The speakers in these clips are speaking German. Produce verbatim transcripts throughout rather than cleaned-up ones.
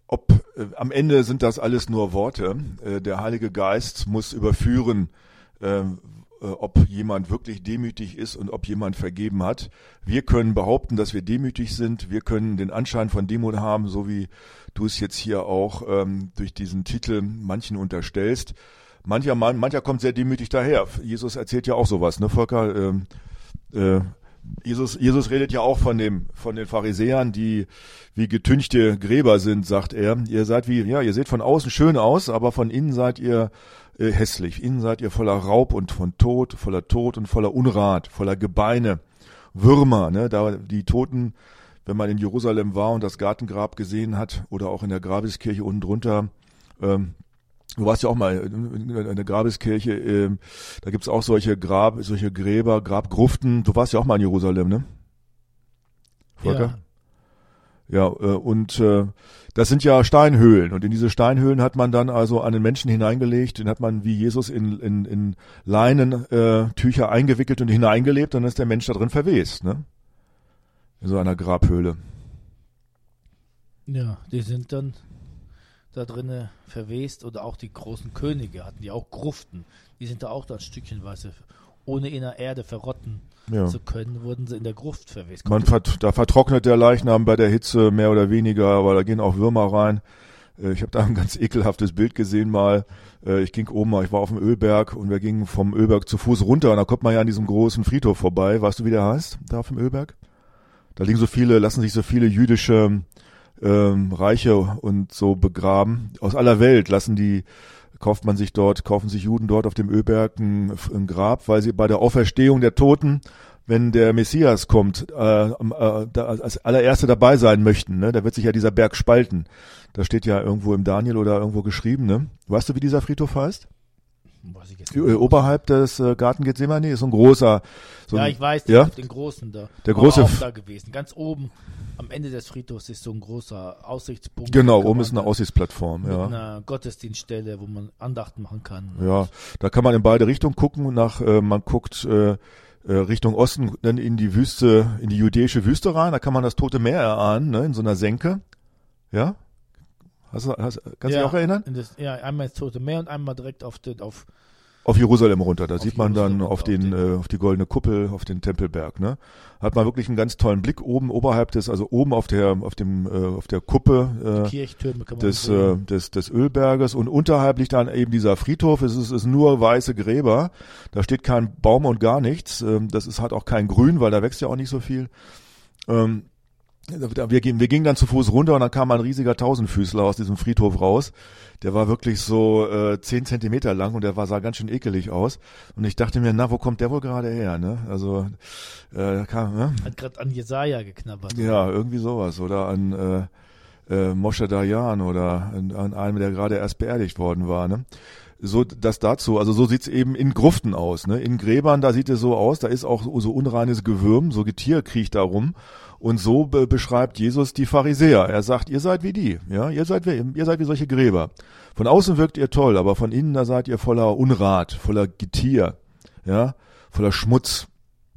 ob äh, am Ende sind das alles nur Worte. Äh, der Heilige Geist muss überführen, äh, ob jemand wirklich demütig ist und ob jemand vergeben hat. Wir können behaupten, dass wir demütig sind. Wir können den Anschein von Demut haben, so wie du es jetzt hier auch ähm, durch diesen Titel manchen unterstellst. Mancher, Mann, mancher kommt sehr demütig daher. Jesus erzählt ja auch sowas, ne, Volker? Ähm, äh, Jesus, Jesus redet ja auch von dem, von den Pharisäern, die wie getünchte Gräber sind, sagt er. Ihr seid wie, ja, ihr seht von außen schön aus, aber von innen seid ihr äh, hässlich. Innen seid ihr voller Raub und von Tod, voller Tod und voller Unrat, voller Gebeine, Würmer, ne, da die Toten, wenn man in Jerusalem war und das Gartengrab gesehen hat oder auch in der Grabeskirche unten drunter, ähm, du warst ja auch mal in der Grabeskirche, ähm, da gibt's auch solche Grab, solche Gräber, Grabgruften. Du warst ja auch mal in Jerusalem, ne? Volker? Ja, ja äh, und äh, das sind ja Steinhöhlen. Und in diese Steinhöhlen hat man dann also einen Menschen hineingelegt, den hat man wie Jesus in, in, in Leinentücher äh, Tücher eingewickelt und hineingelebt, und dann ist der Mensch da drin verwest, ne? In so einer Grabhöhle. Ja, die sind dann da drinnen verwest, oder auch die großen Könige hatten ja auch Gruften. Die sind da auch dann stückchenweise, ohne in der Erde verrotten ja. zu können, wurden sie in der Gruft verwest. Man vert, da vertrocknet der Leichnam bei der Hitze mehr oder weniger, aber da gehen auch Würmer rein. Ich habe da ein ganz ekelhaftes Bild gesehen mal. Ich ging oben mal, ich war auf dem Ölberg und wir gingen vom Ölberg zu Fuß runter und da kommt man ja an diesem großen Friedhof vorbei. Weißt du, wie der heißt, da auf dem Ölberg? Da liegen so viele, lassen sich so viele jüdische Ähm, Reiche und so begraben. Aus aller Welt lassen die, kauft man sich dort, kaufen sich Juden dort auf dem Ölberg ein, ein Grab, weil sie bei der Auferstehung der Toten, wenn der Messias kommt, äh, äh, da, als allererste dabei sein möchten. Ne? Da wird sich ja dieser Berg spalten. Das steht ja irgendwo im Daniel oder irgendwo geschrieben. Ne? Weißt du, wie dieser Friedhof heißt? Weiß ich jetzt nicht. Oberhalb des äh, Garten Gethsemane ist so ein großer. So ja, ein, ich weiß, ja? den großen da. Der große auch da gewesen. Ganz oben am Ende des Friedhofs ist so ein großer Aussichtspunkt. Genau, oben ist eine Aussichtsplattform. Mit ja. einer Gottesdienststelle, wo man Andachten machen kann. Ja, da kann man in beide Richtungen gucken. Nach, äh, man guckt äh, äh, Richtung Osten, dann in die Wüste, in die judäische Wüste rein. Da kann man das Tote Meer erahnen, ne, in so einer Senke. Ja? Hast du, hast, kannst du ja, dich auch erinnern? Das, ja, einmal ins Tote Meer und einmal direkt auf den, auf Auf Jerusalem runter, da auf sieht man Jerusalem dann auf runter, den, auf den äh, auf die goldene Kuppel, auf den Tempelberg, ne? Hat man wirklich einen ganz tollen Blick oben, oberhalb des, also oben auf der, auf dem, äh, auf der Kuppe, äh, Kirchtürme kann man des, äh, des, des Ölberges, und unterhalb liegt dann eben dieser Friedhof. Es ist, es ist nur weiße Gräber. Da steht kein Baum und gar nichts. Ähm, das ist, hat auch kein Grün, weil da wächst ja auch nicht so viel. Ähm, Wir gingen, wir gingen dann zu Fuß runter und dann kam ein riesiger Tausendfüßler aus diesem Friedhof raus. Der war wirklich so äh, zehn Zentimeter lang und der war, sah ganz schön ekelig aus. Und ich dachte mir, na, wo kommt der wohl gerade her? Ne? Also äh, kam, ne? Hat gerade an Jesaja geknabbert. Ja, irgendwie sowas. Oder an äh, äh, Moshe Dayan oder an, an einem, der gerade erst beerdigt worden war. Ne? So, das dazu, also so sieht's eben in Gruften aus, ne? In Gräbern, da sieht es so aus, da ist auch so unreines Gewürm, so Getier kriecht da rum. Und so be- beschreibt Jesus die Pharisäer. Er sagt, ihr seid wie die, ja, ihr seid wie, ihr seid wie solche Gräber. Von außen wirkt ihr toll, aber von innen, da seid ihr voller Unrat, voller Getier, ja, voller Schmutz.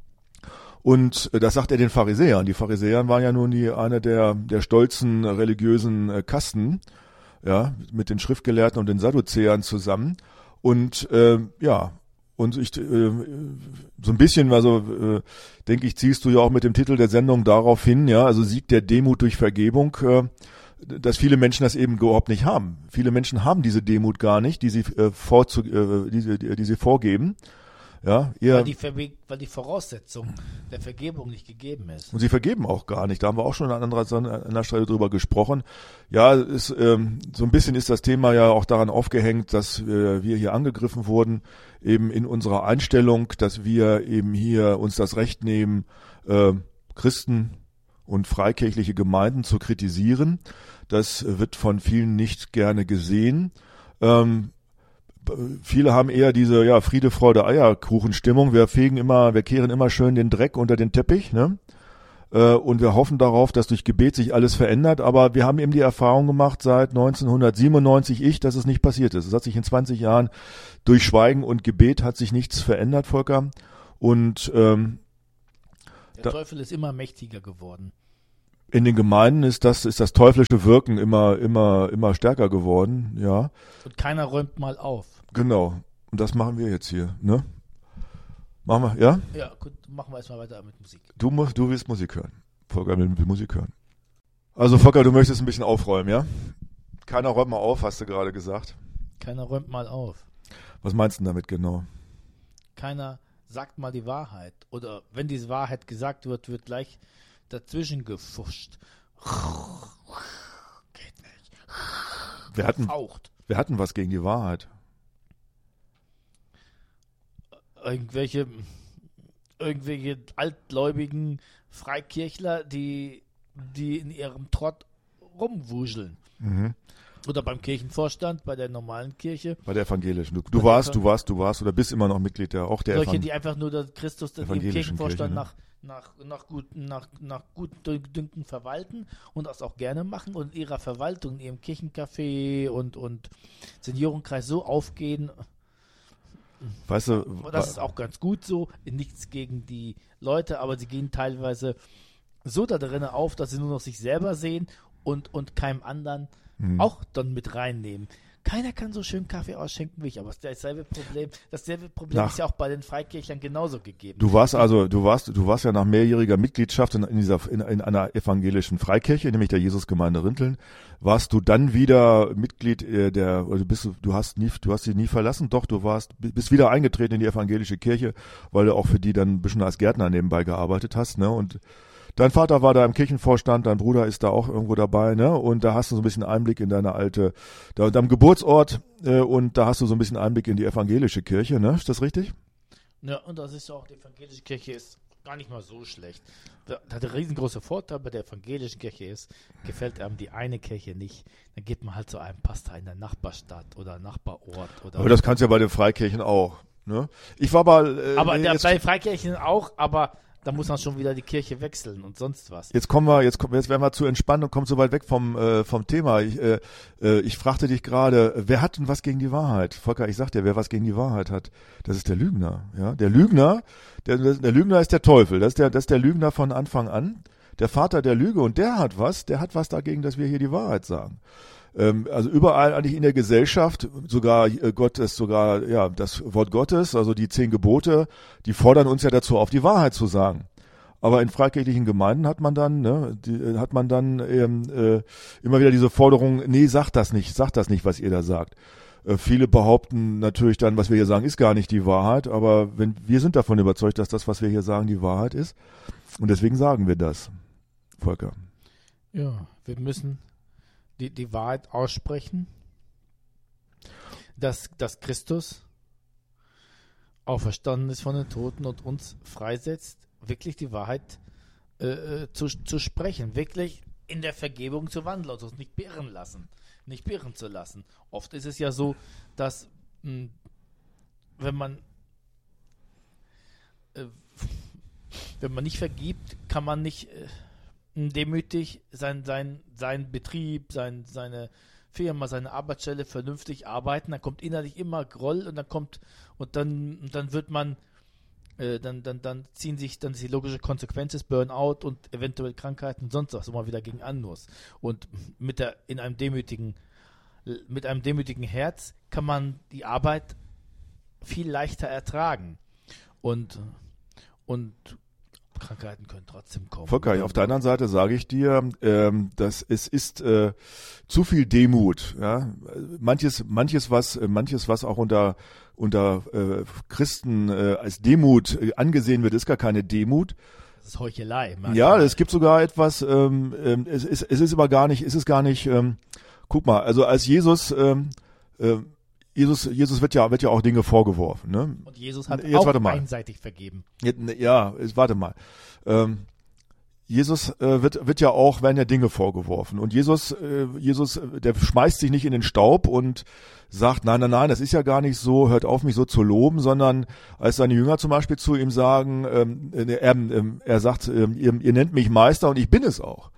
Und das sagt er den Pharisäern. Die Pharisäer waren ja nun die, eine der, der stolzen religiösen äh, Kasten, ja, mit den Schriftgelehrten und den Sadduzäern zusammen. Und äh, ja, und ich äh, so ein bisschen, also äh, denke ich, ziehst du ja auch mit dem Titel der Sendung darauf hin, ja, also Sieg der Demut durch Vergebung, äh, dass viele Menschen das eben überhaupt nicht haben. Viele Menschen haben diese Demut gar nicht, die sie äh, vorzu, äh, die, die, die sie vorgeben. Ja, ihr, weil, die Verbe- weil die Voraussetzung der Vergebung nicht gegeben ist. Und sie vergeben auch gar nicht. Da haben wir auch schon an anderer, an anderer Stelle drüber gesprochen. Ja, ist, ähm, so ein bisschen ist das Thema ja auch daran aufgehängt, dass äh, wir hier angegriffen wurden, eben in unserer Einstellung, dass wir eben hier uns das Recht nehmen, äh, Christen und freikirchliche Gemeinden zu kritisieren. Das wird von vielen nicht gerne gesehen. Ähm, Viele haben eher diese, ja, Friede, Freude, Eierkuchen-Stimmung. Wir fegen immer, wir kehren immer schön den Dreck unter den Teppich, ne? Äh, und wir hoffen darauf, dass durch Gebet sich alles verändert. Aber wir haben eben die Erfahrung gemacht seit neunzehnhundertsiebenundneunzig, ich, dass es nicht passiert ist. Es hat sich in zwanzig Jahren durch Schweigen und Gebet hat sich nichts verändert, Volker. Und ähm, der da, Teufel ist immer mächtiger geworden. In den Gemeinden ist das, ist das teuflische Wirken immer, immer, immer stärker geworden, ja. Und keiner räumt mal auf. Genau. Und das machen wir jetzt hier, ne? Machen wir, ja? Ja, gut, machen wir erstmal weiter mit Musik. Du musst, du willst Musik hören. Volker will Musik hören. Also Volker, du möchtest ein bisschen aufräumen, ja? Keiner räumt mal auf, hast du gerade gesagt. Keiner räumt mal auf. Was meinst du damit genau? Keiner sagt mal die Wahrheit. Oder wenn diese Wahrheit gesagt wird, wird gleich dazwischen gefuscht. Geht nicht. Wir hatten, wir hatten was gegen die Wahrheit. Irgendwelche, irgendwelche altgläubigen Freikirchler, die, die in ihrem Trott rumwuscheln. Mhm. Oder beim Kirchenvorstand, bei der normalen Kirche. Bei der evangelischen. Du, du warst, du warst, du warst oder bist immer noch Mitglied der auch der Solche, Evan- die einfach nur der Christus im Kirchenvorstand Kirche, ne? nach, nach, nach, gut, nach, nach gut Dünken verwalten und das auch gerne machen und in ihrer Verwaltung, in ihrem Kirchencafé und, und Seniorenkreis so aufgehen. Weißt du, das ist auch ganz gut so, nichts gegen die Leute, aber sie gehen teilweise so da drinnen auf, dass sie nur noch sich selber sehen und, und keinem anderen hm. auch dann mit reinnehmen. Keiner kann so schön Kaffee ausschenken wie ich, aber dasselbe Problem, dasselbe Problem nach, ist ja auch bei den Freikirchern genauso gegeben. Du warst also, du warst, du warst ja nach mehrjähriger Mitgliedschaft in, in dieser, in, in einer evangelischen Freikirche, nämlich der Jesusgemeinde Rinteln, warst du dann wieder Mitglied äh, der, oder bist du, du hast nie, du hast sie nie verlassen, doch, du warst, bist wieder eingetreten in die evangelische Kirche, weil du auch für die dann ein bisschen als Gärtner nebenbei gearbeitet hast, ne, und dein Vater war da im Kirchenvorstand, dein Bruder ist da auch irgendwo dabei, ne? Und da hast du so ein bisschen Einblick in deine alte, da, deinem Geburtsort äh, und da hast du so ein bisschen Einblick in die evangelische Kirche, ne? Ist das richtig? Ja, und das ist auch, die evangelische Kirche ist gar nicht mal so schlecht. Der riesengroße Vorteil bei der evangelischen Kirche ist, gefällt einem die eine Kirche nicht, dann geht man halt zu einem Pastor in der Nachbarstadt oder Nachbarort. Oder aber das kannst du ja bei den Freikirchen auch, ne? Ich war mal... Äh, aber nee, der, bei den Freikirchen auch, aber... Da muss man schon wieder die Kirche wechseln und sonst was. Jetzt kommen wir, jetzt, kommen, jetzt werden wir zu entspannt und kommen so weit weg vom äh, vom Thema. Ich, äh, äh, ich fragte dich gerade, wer hat denn was gegen die Wahrheit? Volker, ich sag dir, wer was gegen die Wahrheit hat, das ist der Lügner. Ja, der Lügner, der, der Lügner ist der Teufel. Das ist der, das ist der Lügner von Anfang an. Der Vater der Lüge und der hat was, der hat was dagegen, dass wir hier die Wahrheit sagen. Ähm, also überall eigentlich in der Gesellschaft, sogar äh, Gott ist sogar, ja, das Wort Gottes, also die zehn Gebote, die fordern uns ja dazu auf, die Wahrheit zu sagen. Aber in freikirchlichen Gemeinden hat man dann, ne, die, hat man dann ähm, äh, immer wieder diese Forderung, nee, sagt das nicht, sagt das nicht, was ihr da sagt. Äh, viele behaupten natürlich dann, was wir hier sagen, ist gar nicht die Wahrheit, aber wenn wir sind davon überzeugt, dass das, was wir hier sagen, die Wahrheit ist. Und deswegen sagen wir das, Volker. Ja, wir müssen Die, die Wahrheit aussprechen, dass, dass Christus auferstanden ist von den Toten und uns freisetzt, wirklich die Wahrheit äh, zu, zu sprechen, wirklich in der Vergebung zu wandeln und uns nicht beirren lassen, nicht beirren zu lassen. Oft ist es ja so, dass mh, wenn man äh, wenn man nicht vergibt, kann man nicht äh, demütig sein, sein, sein Betrieb, sein, seine Firma, seine Arbeitsstelle vernünftig arbeiten, dann kommt innerlich immer Groll und dann kommt und dann, und dann wird man äh, dann, dann, dann ziehen sich dann die logische Konsequenz ist Burnout und eventuell Krankheiten und sonst was, wo man wieder gegen an muss. Und mit der, in einem demütigen, mit einem demütigen Herz kann man die Arbeit viel leichter ertragen. Und, und Krankheiten können trotzdem kommen. Volker, auf der anderen Seite sage ich dir, ähm, dass es ist äh, zu viel Demut. Ja? Manches, manches was, manches was auch unter unter äh, Christen äh, als Demut äh, angesehen wird, ist gar keine Demut. Das ist Heuchelei. Ja, es gibt sogar etwas. Ähm, ähm, es ist es ist aber gar nicht. Es ist gar nicht. Ähm, guck mal, also als Jesus ähm, äh, Jesus, Jesus wird ja, wird ja auch Dinge vorgeworfen, ne? Und Jesus hat jetzt, auch warte einseitig vergeben. Jetzt, ja, jetzt, warte mal. Ähm, Jesus äh, wird, wird ja auch, werden ja Dinge vorgeworfen. Und Jesus, äh, Jesus, der schmeißt sich nicht in den Staub und sagt, nein, nein, nein, das ist ja gar nicht so, hört auf, mich so zu loben, sondern als seine Jünger zum Beispiel zu ihm sagen, ähm, er, ähm, er sagt, ähm, ihr, ihr nennt mich Meister und ich bin es auch.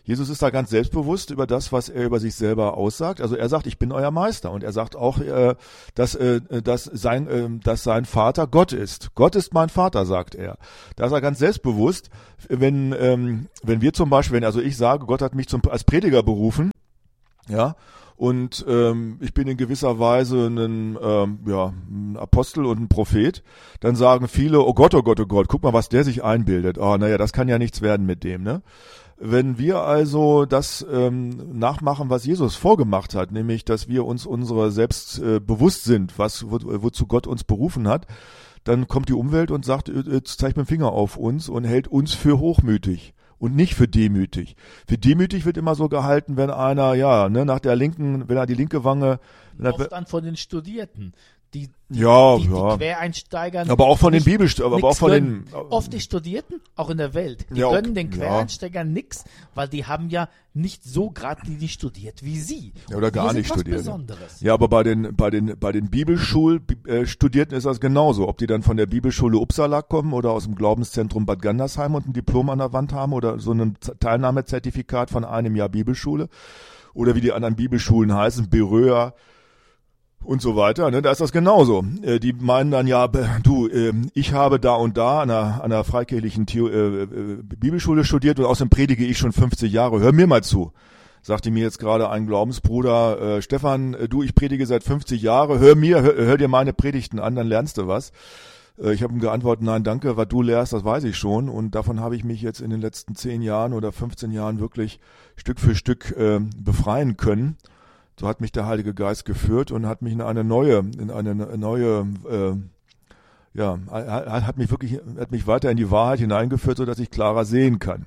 Jesus ist da ganz selbstbewusst über das, was er über sich selber aussagt. Also er sagt, ich bin euer Meister. Und er sagt auch, äh, dass, äh, dass, sein, äh, dass sein Vater Gott ist. Gott ist mein Vater, sagt er. Da ist er ganz selbstbewusst. Wenn, ähm, wenn wir zum Beispiel, wenn also ich sage, Gott hat mich zum, als Prediger berufen, ja, und ähm, ich bin in gewisser Weise ein, ähm, ja, ein Apostel und ein Prophet, dann sagen viele, oh Gott, oh Gott, oh Gott, guck mal, was der sich einbildet. Oh, naja, das kann ja nichts werden mit dem, ne? Wenn wir also das ähm, nachmachen, was Jesus vorgemacht hat, nämlich, dass wir uns unserer selbst äh, bewusst sind, was wo, wozu Gott uns berufen hat, dann kommt die Umwelt und sagt, jetzt zeigt mit dem Finger auf uns und hält uns für hochmütig. Und nicht für demütig. Für demütig wird immer so gehalten, wenn einer, ja, ne, nach der linken, wenn er die linke Wange... Wenn Oft er, dann von den Studierten, die, die, ja, die, ja. die Quereinsteigern... Aber auch von den Bibelstudierten, aber auch von gönnen. den... Oft die Studierten, auch in der Welt, die ja, okay, gönnen den Quereinsteigern ja. nix, weil die haben ja nicht so geradlinig studiert wie sie. Ja, oder gar sind nicht was studiert. Besonderes. Ja, aber bei den, bei den, bei den Bibelschulstudierten ist das genauso. Ob die dann von der Bibelschule Uppsala kommen oder aus dem Glaubenszentrum Bad Gandersheim und ein Diplom an der Wand haben oder so ein Teilnahmezertifikat von einem Jahr Bibelschule oder wie die anderen Bibelschulen heißen, Beröa und so weiter, ne, da ist das genauso. Äh, die meinen dann, ja, du, äh, ich habe da und da an einer, an einer freikirchlichen Theo- äh, äh, Bibelschule studiert und außerdem predige ich schon fünfzig Jahre. Hör mir mal zu, sagte mir jetzt gerade ein Glaubensbruder, äh, Stefan, äh, du, ich predige seit fünfzig Jahren, hör mir, hör, hör dir meine Predigten an, dann lernst du was. Äh, ich habe ihm geantwortet, nein, danke, was du lehrst, das weiß ich schon und davon habe ich mich jetzt in den letzten zehn Jahren oder fünfzehn Jahren wirklich Stück für Stück äh, befreien können. So hat mich der Heilige Geist geführt und hat mich in eine neue, in eine neue, äh, ja, hat mich wirklich, hat mich weiter in die Wahrheit hineingeführt, so dass ich klarer sehen kann.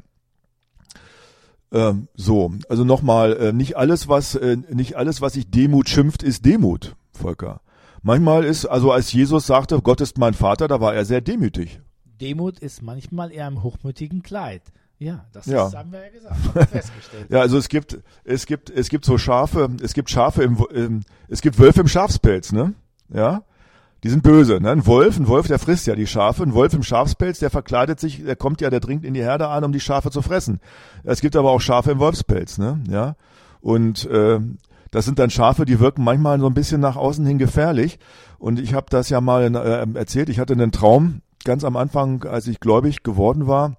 Ähm, so, also nochmal, äh, nicht alles, was, äh, nicht alles, was sich Demut schimpft, ist Demut, Volker. Manchmal ist, also als Jesus sagte, Gott ist mein Vater, da war er sehr demütig. Demut ist manchmal eher im hochmütigen Kleid. Ja, das ja. Ist, haben wir ja gesagt, haben wir festgestellt. Ja, also es gibt, es gibt, es gibt so Schafe, es gibt Schafe im, im, es gibt Wölfe im Schafspelz, ne? Ja, die sind böse, ne? Ein Wolf, ein Wolf, der frisst ja die Schafe. Ein Wolf im Schafspelz, der verkleidet sich, der kommt ja, der dringt in die Herde ein, um die Schafe zu fressen. Es gibt aber auch Schafe im Wolfspelz, ne? Ja, und äh, das sind dann Schafe, die wirken manchmal so ein bisschen nach außen hin gefährlich. Und ich habe das ja mal äh, erzählt. Ich hatte einen Traum ganz am Anfang, als ich gläubig geworden war.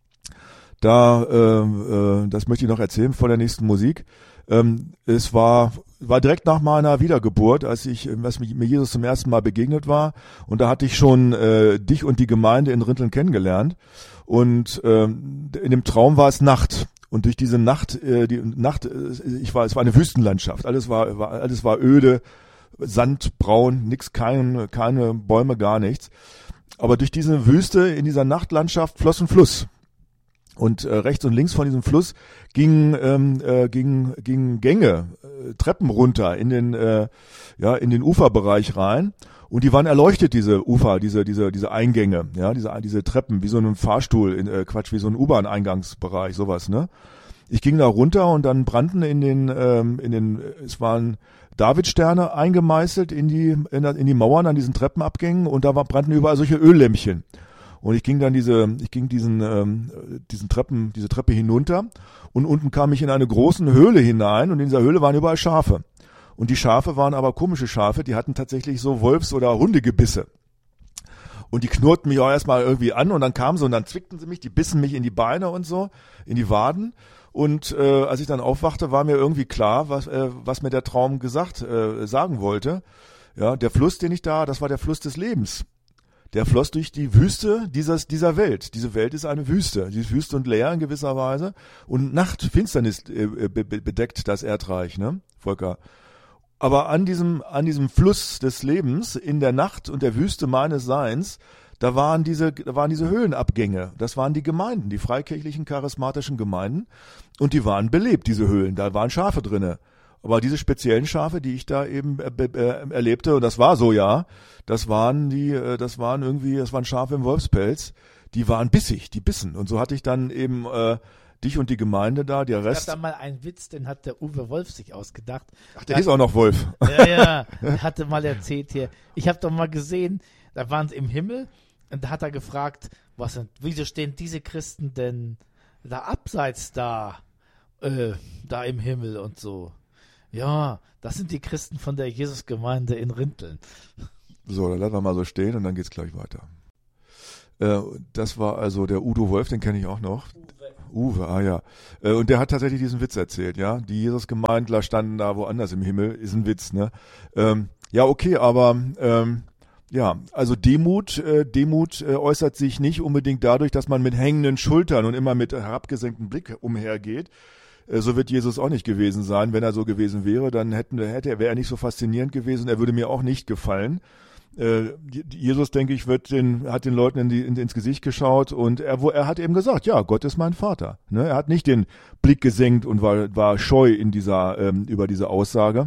Da, äh, äh, das möchte ich noch erzählen vor der nächsten Musik. Ähm, es war, war direkt nach meiner Wiedergeburt, als ich, als mir Jesus zum ersten Mal begegnet war. Und da hatte ich schon äh, dich und die Gemeinde in Rinteln kennengelernt. Und ähm, in dem Traum war es Nacht. Und durch diese Nacht, äh, die Nacht, äh, ich war, es war eine Wüstenlandschaft. Alles war, war alles war öde, sandbraun, nix, kein, keine Bäume, gar nichts. Aber durch diese Wüste in dieser Nachtlandschaft floss ein Fluss. Und äh, rechts und links von diesem Fluss gingen ähm, äh, gingen, gingen Gänge, äh, Treppen runter in den äh, ja in den Uferbereich rein und die waren erleuchtet, diese Ufer, diese diese diese Eingänge, ja, diese diese Treppen wie so ein Fahrstuhl, in, äh, Quatsch, wie so ein U-Bahn-Eingangsbereich, sowas, ne? Ich ging da runter und dann brannten in den ähm, in den es waren Davidsterne eingemeißelt in die in, in die Mauern an diesen Treppenabgängen und da war, brannten überall solche Öllämpchen. Und ich ging dann diese, ich ging diesen, ähm, diesen Treppen, diese Treppe hinunter und unten kam ich in eine große Höhle hinein und in dieser Höhle waren überall Schafe. Und die Schafe waren aber komische Schafe, die hatten tatsächlich so Wolfs- oder Hundegebisse. Und die knurrten mich auch erstmal irgendwie an und dann kamen sie und dann zwickten sie mich, die bissen mich in die Beine und so, in die Waden. Und äh, als ich dann aufwachte, war mir irgendwie klar, was, äh, was mir der Traum gesagt, äh, sagen wollte. Ja, der Fluss, den ich da, das war der Fluss des Lebens. Der floss durch die Wüste dieses, dieser Welt. Diese Welt ist eine Wüste. Sie ist wüst und leer in gewisser Weise. Und Nacht, Finsternis äh, be- bedeckt das Erdreich, ne, Volker? Aber an diesem, an diesem Fluss des Lebens, in der Nacht und der Wüste meines Seins, da waren diese, da waren diese Höhlenabgänge. Das waren die Gemeinden, die freikirchlichen, charismatischen Gemeinden. Und die waren belebt, diese Höhlen. Da waren Schafe drinne. Aber diese speziellen Schafe, die ich da eben äh, äh, erlebte, und das war so, ja, das waren die, äh, das waren irgendwie, das waren Schafe im Wolfspelz, die waren bissig, die bissen. Und so hatte ich dann eben äh, dich und die Gemeinde da, der Rest. Ich hab da mal einen Witz, den hat der Uwe Wolf sich ausgedacht. Ach, der ist auch noch Wolf. Ja, ja, er hatte mal erzählt hier. Ich habe doch mal gesehen, da waren sie im Himmel und da hat er gefragt, was sind, wieso stehen diese Christen denn da abseits da? äh, da im Himmel und so. Ja, das sind die Christen von der Jesusgemeinde in Rinteln. So, dann lassen wir mal so stehen und dann geht's gleich weiter. Äh, das war also der Udo Wolf, den kenne ich auch noch. Uwe. Uwe, ah ja. Äh, und der hat tatsächlich diesen Witz erzählt, ja. Die Jesusgemeindler standen da woanders im Himmel, ist ein Witz, ne? Ähm, ja, okay, aber ähm, ja, also Demut, äh, Demut äh, äußert sich nicht unbedingt dadurch, dass man mit hängenden Schultern und immer mit herabgesenktem Blick umhergeht. So wird Jesus auch nicht gewesen sein. Wenn er so gewesen wäre, dann hätten, hätte er, wäre er nicht so faszinierend gewesen. Er würde mir auch nicht gefallen. Äh, Jesus, denke ich, wird den, hat den Leuten in die, in, ins Gesicht geschaut und er, wo, er hat eben gesagt, ja, Gott ist mein Vater. Ne? Er hat nicht den Blick gesenkt und war, war scheu in dieser, ähm, über diese Aussage.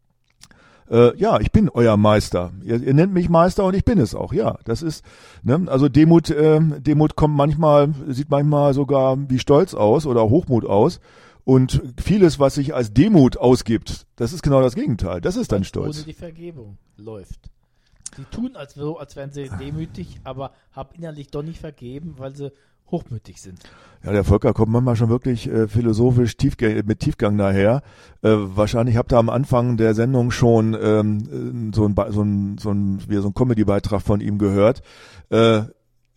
Äh, ja, ich bin euer Meister. Ihr, ihr nennt mich Meister und ich bin es auch. Ja, das ist, ne? Also Demut, äh, Demut kommt manchmal, sieht manchmal sogar wie Stolz aus oder Hochmut aus. Und vieles, was sich als Demut ausgibt, das ist genau das Gegenteil. Das ist dann Stolz. Ohne die Vergebung läuft. Sie tun als so, als wären sie demütig, aber haben innerlich doch nicht vergeben, weil sie hochmütig sind. Ja, der Volker kommt manchmal schon wirklich äh, philosophisch tiefge- mit Tiefgang daher. Äh, wahrscheinlich habt ihr am Anfang der Sendung schon ähm, so ein so ein so ein wie so ein Comedy-Beitrag von ihm gehört. Äh,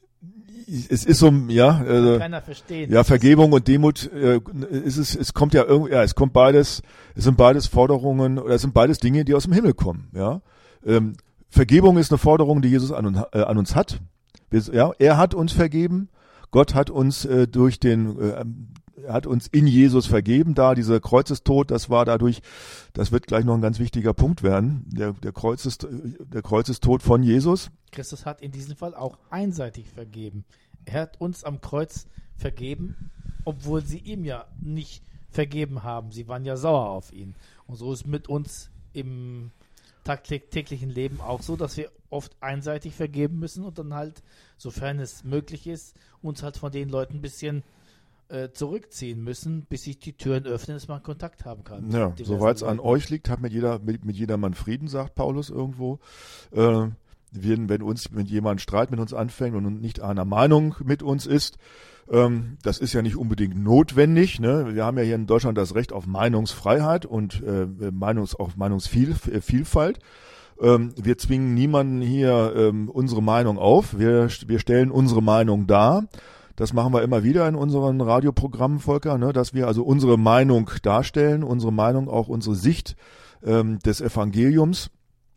Es ist so, ja, äh, keiner verstehen. Ja, Vergebung und Demut, äh, ist es, es kommt ja irgendwie, ja, es kommt beides, es sind beides Forderungen, oder es sind beides Dinge, die aus dem Himmel kommen, ja. Ähm, Vergebung ist eine Forderung, die Jesus an, äh, an uns hat. Wir, ja, er hat uns vergeben, Gott hat uns äh, durch den, äh, er hat uns in Jesus vergeben, da dieser Kreuzestod, das war dadurch, das wird gleich noch ein ganz wichtiger Punkt werden, der, der Kreuzest, der Kreuzestod von Jesus. Christus hat in diesem Fall auch einseitig vergeben. Er hat uns am Kreuz vergeben, obwohl sie ihm ja nicht vergeben haben. Sie waren ja sauer auf ihn. Und so ist mit uns im tagtäglichen Leben auch so, dass wir oft einseitig vergeben müssen und dann halt, sofern es möglich ist, uns halt von den Leuten ein bisschen äh, zurückziehen müssen, bis sich die Türen öffnen, dass man Kontakt haben kann. Ja, soweit es an euch liegt, hat mit jeder mit, mit jedermann Frieden, sagt Paulus irgendwo. Äh, wenn, wenn uns wenn jemand Streit mit uns anfängt und nicht einer Meinung mit uns ist, ähm, das ist ja nicht unbedingt notwendig. Ne? Wir haben ja hier in Deutschland das Recht auf Meinungsfreiheit und äh, Meinungs auf Meinungsvielfalt. Ähm, wir zwingen niemanden hier ähm, unsere Meinung auf. Wir, wir stellen unsere Meinung dar. Das machen wir immer wieder in unseren Radioprogrammen, Volker, ne? Dass wir also unsere Meinung darstellen, unsere Meinung, auch unsere Sicht ähm, des Evangeliums.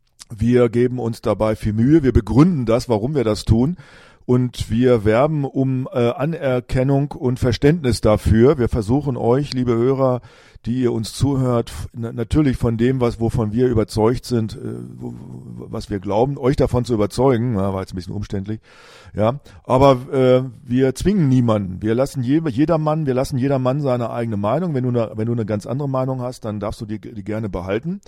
Wir geben uns dabei viel Mühe, wir begründen das, warum wir das tun und wir werben um äh, Anerkennung und Verständnis dafür. Wir versuchen euch, liebe Hörer, die ihr uns zuhört, na, natürlich von dem, was wovon wir überzeugt sind, äh, wo, was wir glauben, euch davon zu überzeugen. Ja, war jetzt ein bisschen umständlich, ja. Aber äh, wir zwingen niemanden. Wir lassen je, jedermann, wir lassen jedermann seine eigene Meinung. Wenn du eine, wenn du eine ganz andere Meinung hast, dann darfst du die, die gerne behalten.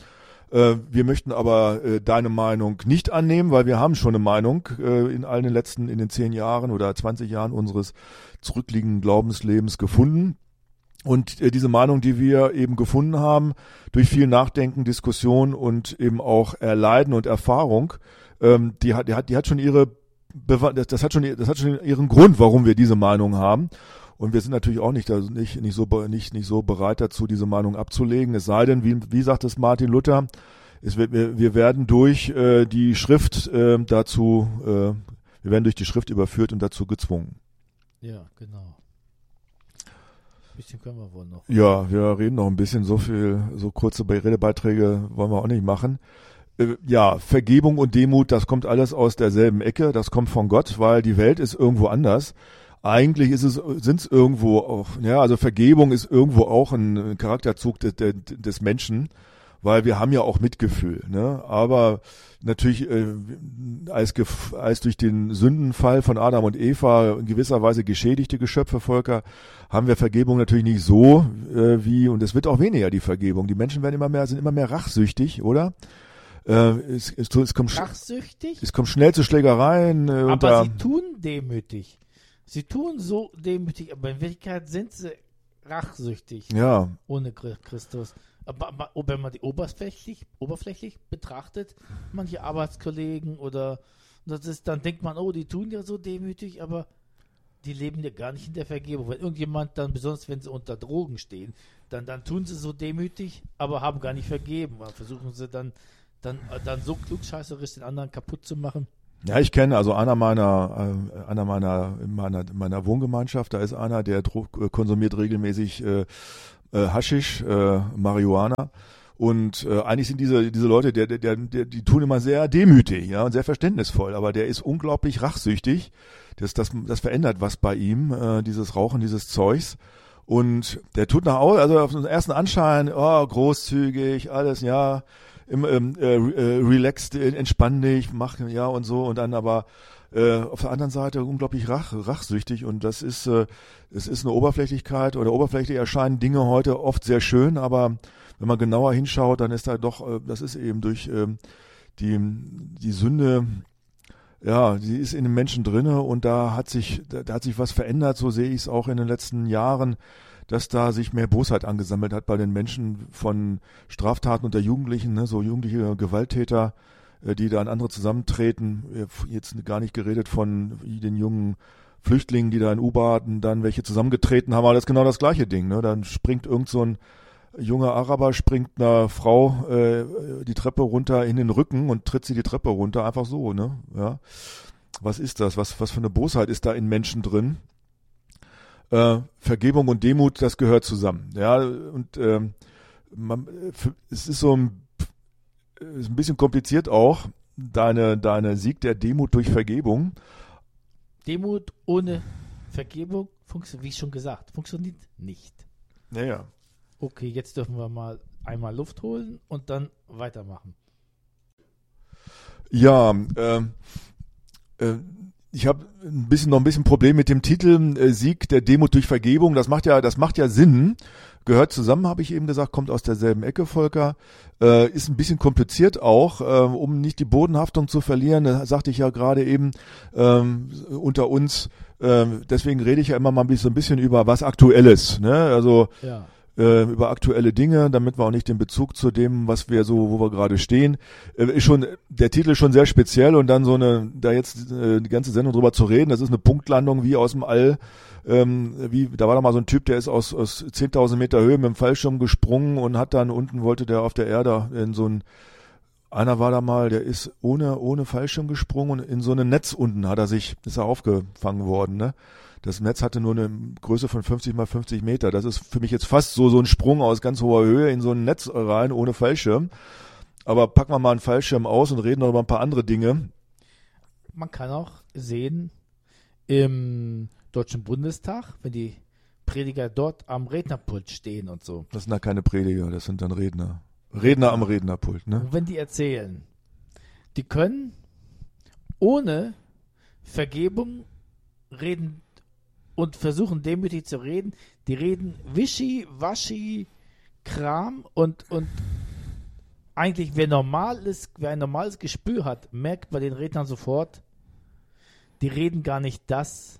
Wir möchten aber äh, deine Meinung nicht annehmen, weil wir haben schon eine Meinung äh, in allen den letzten, in den zehn Jahren oder zwanzig Jahren unseres zurückliegenden Glaubenslebens gefunden. Und äh, diese Meinung, die wir eben gefunden haben, durch viel Nachdenken, Diskussion und eben auch Erleiden und Erfahrung, ähm, die hat, die hat, die hat schon ihre, das, das hat schon, das hat schon ihren Grund, warum wir diese Meinung haben. Und wir sind natürlich auch nicht, also nicht, nicht, so, nicht, nicht so bereit dazu, diese Meinung abzulegen. Es sei denn, wie, wie sagt es Martin Luther, es wird, wir, wir werden durch äh, die Schrift äh, dazu, äh, wir werden durch die Schrift überführt und dazu gezwungen. Ja, genau. Ein bisschen können wir wohl noch. Ja, wir reden noch ein bisschen, so viel, so kurze Redebeiträge wollen wir auch nicht machen. Äh, ja, Vergebung und Demut, das kommt alles aus derselben Ecke, das kommt von Gott, weil die Welt ist irgendwo anders. Eigentlich ist es, sind es irgendwo auch, ja, also Vergebung ist irgendwo auch ein Charakterzug des, des Menschen, weil wir haben ja auch Mitgefühl, ne? Aber natürlich, äh, als, als durch den Sündenfall von Adam und Eva in gewisser Weise geschädigte Geschöpfe, Volker, haben wir Vergebung natürlich nicht so äh, wie, und es wird auch weniger, die Vergebung. Die Menschen werden immer mehr, sind immer mehr rachsüchtig, oder? Äh, es, es, es, kommt, rachsüchtig? Es kommt schnell zu Schlägereien. Äh, Aber unter, sie tun demütig. Sie tun so demütig, aber in Wirklichkeit sind sie rachsüchtig. Ja. Ohne Christus. Aber, aber wenn man die oberflächlich, oberflächlich betrachtet, manche Arbeitskollegen oder das ist, dann denkt man, oh, die tun ja so demütig, aber die leben ja gar nicht in der Vergebung. Wenn irgendjemand dann, besonders wenn sie unter Drogen stehen, dann, dann tun sie so demütig, aber haben gar nicht vergeben. Dann versuchen sie dann, dann, dann so klugscheißerisch den anderen kaputt zu machen. Ja, ich kenne also einer meiner, äh, einer meiner, in meiner, meiner Wohngemeinschaft, da ist einer, der dro- konsumiert regelmäßig äh, äh, Haschisch, äh, Marihuana. Und äh, eigentlich sind diese diese Leute, der, der, der, die tun immer sehr demütig, ja, und sehr verständnisvoll, aber der ist unglaublich rachsüchtig. Das, das, das verändert was bei ihm, äh, dieses Rauchen dieses Zeugs. Und der tut nach außen, also auf den ersten Anschein, oh, großzügig, alles, ja, im, ähm, äh, relaxed, entspann dich, mach, ja, und so, und dann aber äh, auf der anderen Seite unglaublich rach, rachsüchtig, und das ist, äh, es ist eine Oberflächlichkeit, oder oberflächlich erscheinen Dinge heute oft sehr schön, aber wenn man genauer hinschaut, dann ist da doch, äh, das ist eben durch ähm, die, die Sünde, ja, die ist in den Menschen drinne, und da hat sich, da, da hat sich was verändert, so sehe ich es auch in den letzten Jahren, dass da sich mehr Bosheit angesammelt hat bei den Menschen von Straftaten unter Jugendlichen, ne, so jugendliche Gewalttäter, äh, die da an andere zusammentreten. Jetzt gar nicht geredet von den jungen Flüchtlingen, die da in U-Bahnen dann welche zusammengetreten haben, aber das ist genau das gleiche Ding, ne? Dann springt irgend so ein junger Araber, springt einer Frau äh, die Treppe runter in den Rücken und tritt sie die Treppe runter, einfach so, ne? Ja. Was ist das? Was, was für eine Bosheit ist da in Menschen drin? Äh, Vergebung und Demut, das gehört zusammen. Ja, und ähm, man, für, es ist so ein, ist ein bisschen kompliziert auch, deine, deine Sieg der Demut durch Vergebung. Demut ohne Vergebung funktioniert, wie schon gesagt, funktioniert nicht. Naja. Okay, jetzt dürfen wir mal einmal Luft holen und dann weitermachen. Ja, äh, äh, ich habe ein bisschen noch ein bisschen Problem mit dem Titel äh, Sieg der Demut durch Vergebung. Das macht ja, das macht ja Sinn. Gehört zusammen, habe ich eben gesagt, kommt aus derselben Ecke, Volker. Äh, ist ein bisschen kompliziert auch, äh, um nicht die Bodenhaftung zu verlieren. Das sagte ich ja gerade eben ähm, unter uns. Äh, deswegen rede ich ja immer mal so ein bisschen über was Aktuelles. Ne? Also ja. Äh, über aktuelle Dinge, damit wir auch nicht den Bezug zu dem, was wir so, wo wir gerade stehen, äh, ist schon, der Titel ist schon sehr speziell, und dann so eine, da jetzt äh, die ganze Sendung drüber zu reden, das ist eine Punktlandung wie aus dem All, ähm, wie, da war doch mal so ein Typ, der ist aus, aus zehntausend Meter Höhe mit dem Fallschirm gesprungen und hat dann unten, wollte der auf der Erde in so ein, einer war da mal, der ist ohne, ohne Fallschirm gesprungen, und in so ein Netz unten hat er sich, ist er aufgefangen worden, ne? Das Netz hatte nur eine Größe von fünfzig mal fünfzig Meter. Das ist für mich jetzt fast so, so ein Sprung aus ganz hoher Höhe in so ein Netz rein, ohne Fallschirm. Aber packen wir mal einen Fallschirm aus und reden noch über ein paar andere Dinge. Man kann auch sehen, im Deutschen Bundestag, wenn die Prediger dort am Rednerpult stehen und so. Das sind da keine Prediger, das sind dann Redner. Redner am Rednerpult, ne? Und wenn die erzählen, die können ohne Vergebung reden und versuchen demütig zu reden, die reden wischi-waschi Kram, und, und eigentlich wer normal ist, wer ein normales Gespür hat, merkt bei den Rednern sofort, die reden gar nicht das,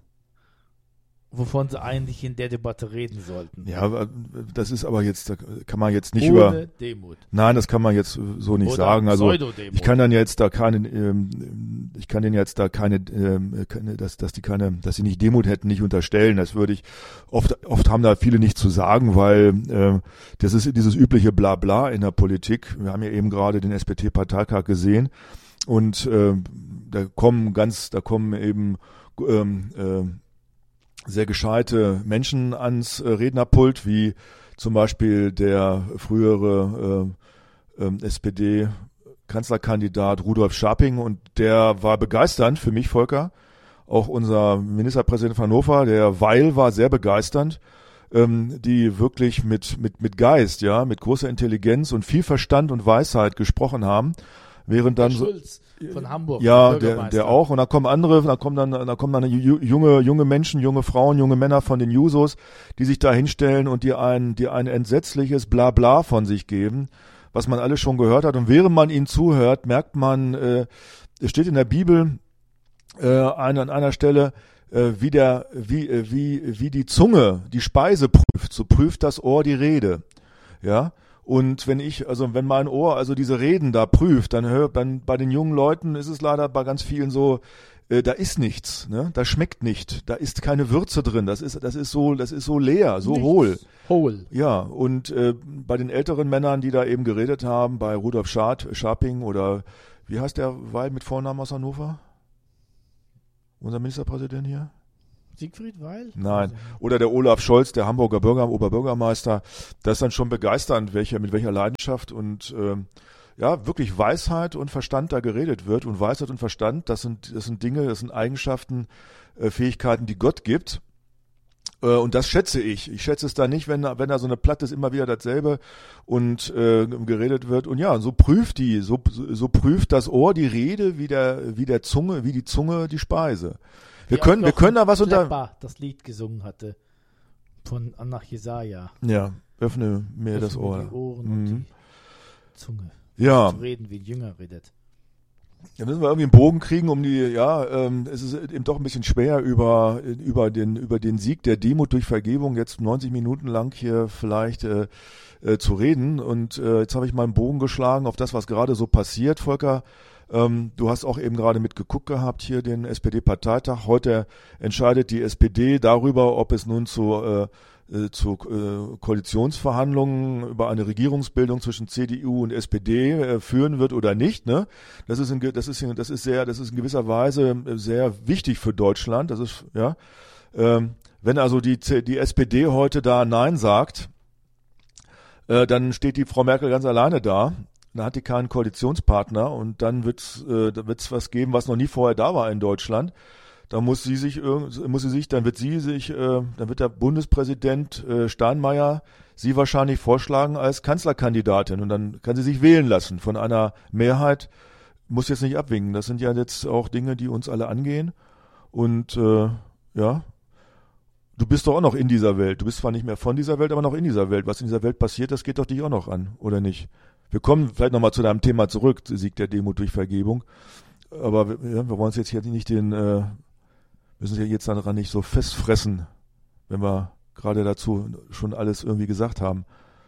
wovon sie eigentlich in der Debatte reden sollten. Ja, das ist aber jetzt, da kann man jetzt nicht Ohne über... Demut. Nein, das kann man jetzt so nicht Oder sagen. Also Pseudodemut. ich kann dann jetzt da keine, ähm, ich kann denen jetzt da keine, ähm, keine dass, dass die keine, dass sie nicht Demut hätten, nicht unterstellen. Das würde ich, oft, oft haben da viele nicht zu sagen, weil äh, das ist dieses übliche Blabla in der Politik. Wir haben ja eben gerade den S P T-Parteitag gesehen, und äh, da kommen ganz, da kommen eben ähm, äh, sehr gescheite Menschen ans äh, Rednerpult, wie zum Beispiel der frühere äh, äh, S P D-Kanzlerkandidat Rudolf Scharping, und der war begeisternd für mich, Volker. Auch unser Ministerpräsident von Hannover, der Weil, war sehr begeisternd, ähm, die wirklich mit, mit, mit Geist, ja, mit großer Intelligenz und viel Verstand und Weisheit gesprochen haben. Während dann so, Schulz von Hamburg. ja, der, der auch. Und dann kommen andere, dann kommen dann, dann kommen dann junge, junge Menschen, junge Frauen, junge Männer von den Jusos, die sich da hinstellen und die ein, die ein entsetzliches Blabla von sich geben, was man alles schon gehört hat. Und während man ihnen zuhört, merkt man, äh, es steht in der Bibel äh, an, an einer Stelle, äh, wie der, wie, äh, wie, wie die Zunge die Speise prüft, so prüft das Ohr die Rede. Ja. Und wenn ich, also wenn mein Ohr also diese Reden da prüft, dann hört, dann bei den jungen Leuten ist es leider bei ganz vielen so, äh, da ist nichts, ne? Da schmeckt nicht, da ist keine Würze drin, das ist, das ist so, das ist so leer, so Nichts. hohl. Hohl. Ja, und äh, bei den älteren Männern, die da eben geredet haben, bei Rudolf Schad, Scharping oder wie heißt der Weil mit Vornamen aus Hannover? Unser Ministerpräsident hier? Siegfried Weil? Nein. Oder der Olaf Scholz, der Hamburger Bürger, Oberbürgermeister. Das ist dann schon begeisternd, welcher, mit welcher Leidenschaft und ähm, ja, wirklich Weisheit und Verstand da geredet wird. Und Weisheit und Verstand, das sind, das sind Dinge, das sind Eigenschaften, äh, Fähigkeiten, die Gott gibt. Äh, und das schätze ich. Ich schätze es da nicht, wenn, wenn da so eine Platte ist, immer wieder dasselbe und äh, geredet wird. Und ja, so prüft die, so, so prüft das Ohr die Rede wie der, wie der Zunge, wie die Zunge die Speise. Wir Wie können, wir können da was unter. Klepper das Lied gesungen hatte von Anna Jesaja. Ja, öffne mir Öffne das Ohr. Die Ohren Mhm. und die Zunge. Ja. Zu reden, wie ein Jünger redet. Da müssen wir irgendwie einen Bogen kriegen, um die, ja, ähm, es ist eben doch ein bisschen schwer über, über den, über den Sieg der Demut durch Vergebung jetzt neunzig Minuten lang hier vielleicht äh, äh, zu reden. Und äh, jetzt habe ich mal einen Bogen geschlagen auf das, was gerade so passiert, Volker. Ähm, du hast auch eben gerade mitgeguckt gehabt hier den S P D-Parteitag. Heute entscheidet die S P D darüber, ob es nun zu äh, zu äh, Koalitionsverhandlungen über eine Regierungsbildung zwischen C D U und S P D äh, führen wird oder nicht. Ne? Das ist in, das ist in, das ist sehr, das ist in gewisser Weise sehr wichtig für Deutschland. Das ist ja, ähm, wenn also die die S P D heute da Nein sagt, äh, dann steht die Frau Merkel ganz alleine da. Dann hat die keinen Koalitionspartner und dann wird's äh, da wird's was geben, was noch nie vorher da war in Deutschland. Da muss sie sich, muss sie sich, dann wird sie sich, äh, dann wird der Bundespräsident äh, Steinmeier sie wahrscheinlich vorschlagen als Kanzlerkandidatin und dann kann sie sich wählen lassen von einer Mehrheit. Muss jetzt nicht abwinken. Das sind ja jetzt auch Dinge, die uns alle angehen. Und äh, ja, du bist doch auch noch in dieser Welt. Du bist zwar nicht mehr von dieser Welt, aber noch in dieser Welt. Was in dieser Welt passiert, das geht doch dich auch noch an, oder nicht? Wir kommen vielleicht nochmal zu deinem Thema zurück, Sieg der Demut durch Vergebung. Aber ja, wir wollen uns jetzt hier nicht den äh, müssen sich jetzt daran nicht so festfressen, wenn wir gerade dazu schon alles irgendwie gesagt haben.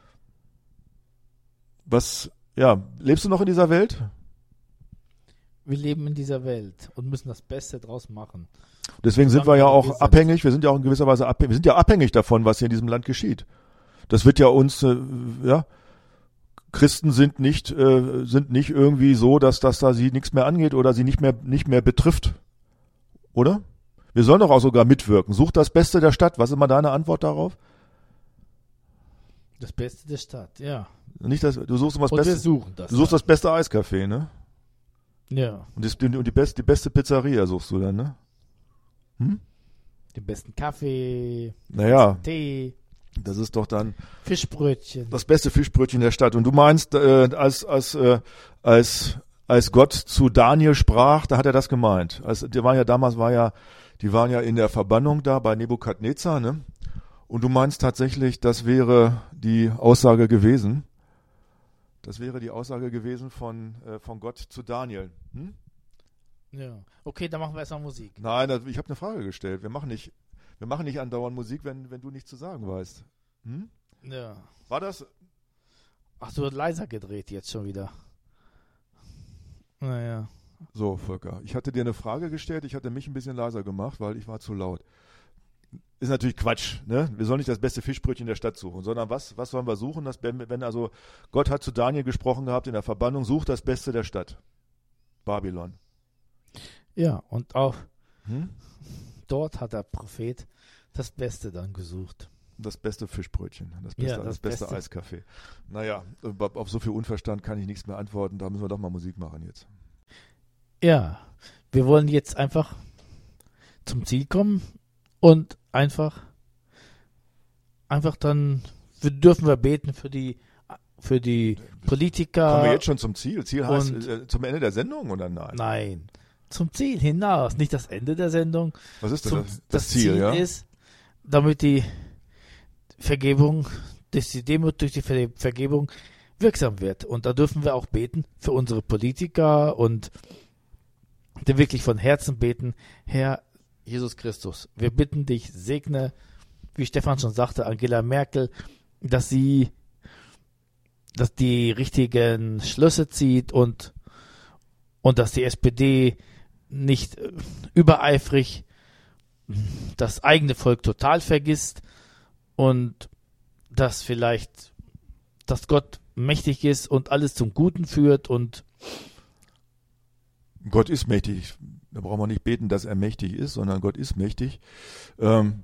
Was, ja, lebst du noch in dieser Welt? Wir leben in dieser Welt und müssen das Beste draus machen. Deswegen sind wir ja auch abhängig, wir sind ja auch in gewisser Weise abhängig, wir sind ja abhängig davon, was hier in diesem Land geschieht. Das wird ja uns, äh, ja, Christen sind nicht, äh, sind nicht irgendwie so, dass das da sie nichts mehr angeht oder sie nicht mehr, nicht mehr betrifft. Oder? Wir sollen doch auch sogar mitwirken. Such das Beste der Stadt. Was ist immer deine Antwort darauf? Das Beste der Stadt, ja. Nicht das, du suchst immer das und Beste. Wir suchen das. Du suchst das beste Eiscafé, ne? Ja. Und, das, und die, best, die beste Pizzeria suchst du dann, ne? Hm? Den besten Kaffee, den naja, besten Tee. Das ist doch dann Fischbrötchen. Das beste Fischbrötchen der Stadt. Und du meinst, äh, als, als, äh, als, als Gott zu Daniel sprach, da hat er das gemeint. Also, der war ja damals, war ja, die waren ja in der Verbannung da bei Nebukadnezar, ne? Und du meinst tatsächlich, das wäre die Aussage gewesen. Das wäre die Aussage gewesen von, äh, von Gott zu Daniel. Hm? Ja. Okay, dann machen wir erstmal Musik. Nein, das, ich habe eine Frage gestellt. Wir machen nicht, wir machen nicht andauernd Musik, wenn, wenn du nichts zu sagen weißt. Hm? Ja. War das? Ach, du hast leiser gedreht jetzt schon wieder. Naja. So, Volker, ich hatte dir eine Frage gestellt, ich hatte mich ein bisschen leiser gemacht, weil ich war zu laut. Ist natürlich Quatsch, ne? Wir sollen nicht das beste Fischbrötchen der Stadt suchen, sondern was, was sollen wir suchen? Das, wenn also Gott hat zu Daniel gesprochen gehabt in der Verbannung, sucht das Beste der Stadt. Babylon. Ja, und auch hm? dort hat der Prophet das Beste dann gesucht. Das beste Fischbrötchen, das beste, ja, das das beste, beste Eiskaffee. Naja, auf so viel Unverstand kann ich nichts mehr antworten, da müssen wir doch mal Musik machen jetzt. Ja, wir wollen jetzt einfach zum Ziel kommen und einfach, einfach dann wir dürfen wir beten für die, für die Politiker. Kommen wir jetzt schon zum Ziel? Ziel heißt äh, zum Ende der Sendung oder nein? Nein, zum Ziel hinaus, nicht das Ende der Sendung. Was ist denn zum, das, das, das Ziel? Ziel ja? ist, damit die Vergebung, dass die Demut durch die Ver- Vergebung wirksam wird. Und da dürfen wir auch beten für unsere Politiker und die wirklich von Herzen beten, Herr Jesus Christus, wir bitten dich, segne, wie Stefan schon sagte, Angela Merkel, dass sie, dass die richtigen Schlüsse zieht und, und dass die S P D nicht äh, übereifrig das eigene Volk total vergisst und dass vielleicht, dass Gott mächtig ist und alles zum Guten führt und Gott ist mächtig. Da brauchen wir nicht beten, dass er mächtig ist, sondern Gott ist mächtig. Ähm,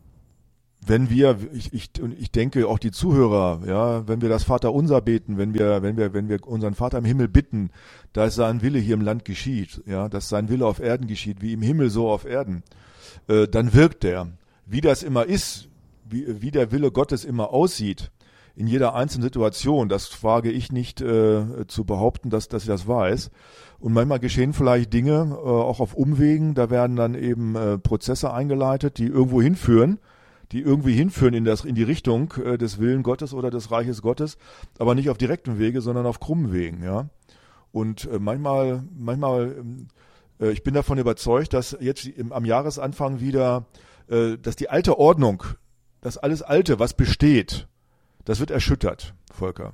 wenn wir, ich, ich, ich denke auch die Zuhörer, ja, wenn wir das Vaterunser beten, wenn wir, wenn wir, wenn wir unseren Vater im Himmel bitten, dass sein Wille hier im Land geschieht, ja, dass sein Wille auf Erden geschieht, wie im Himmel so auf Erden, äh, dann wirkt er. Wie das immer ist, wie, wie der Wille Gottes immer aussieht, in jeder einzelnen Situation, das wage ich nicht äh, zu behaupten, dass, dass ich das weiß. Und manchmal geschehen vielleicht Dinge, äh, auch auf Umwegen, da werden dann eben äh, Prozesse eingeleitet, die irgendwo hinführen, die irgendwie hinführen in, das, in die Richtung äh, des Willen Gottes oder des Reiches Gottes, aber nicht auf direktem Wege, sondern auf krummen Wegen. Ja? Und äh, manchmal, manchmal äh, ich bin davon überzeugt, dass jetzt im, am Jahresanfang wieder, äh, dass die alte Ordnung, das alles Alte, was besteht, das wird erschüttert, Volker,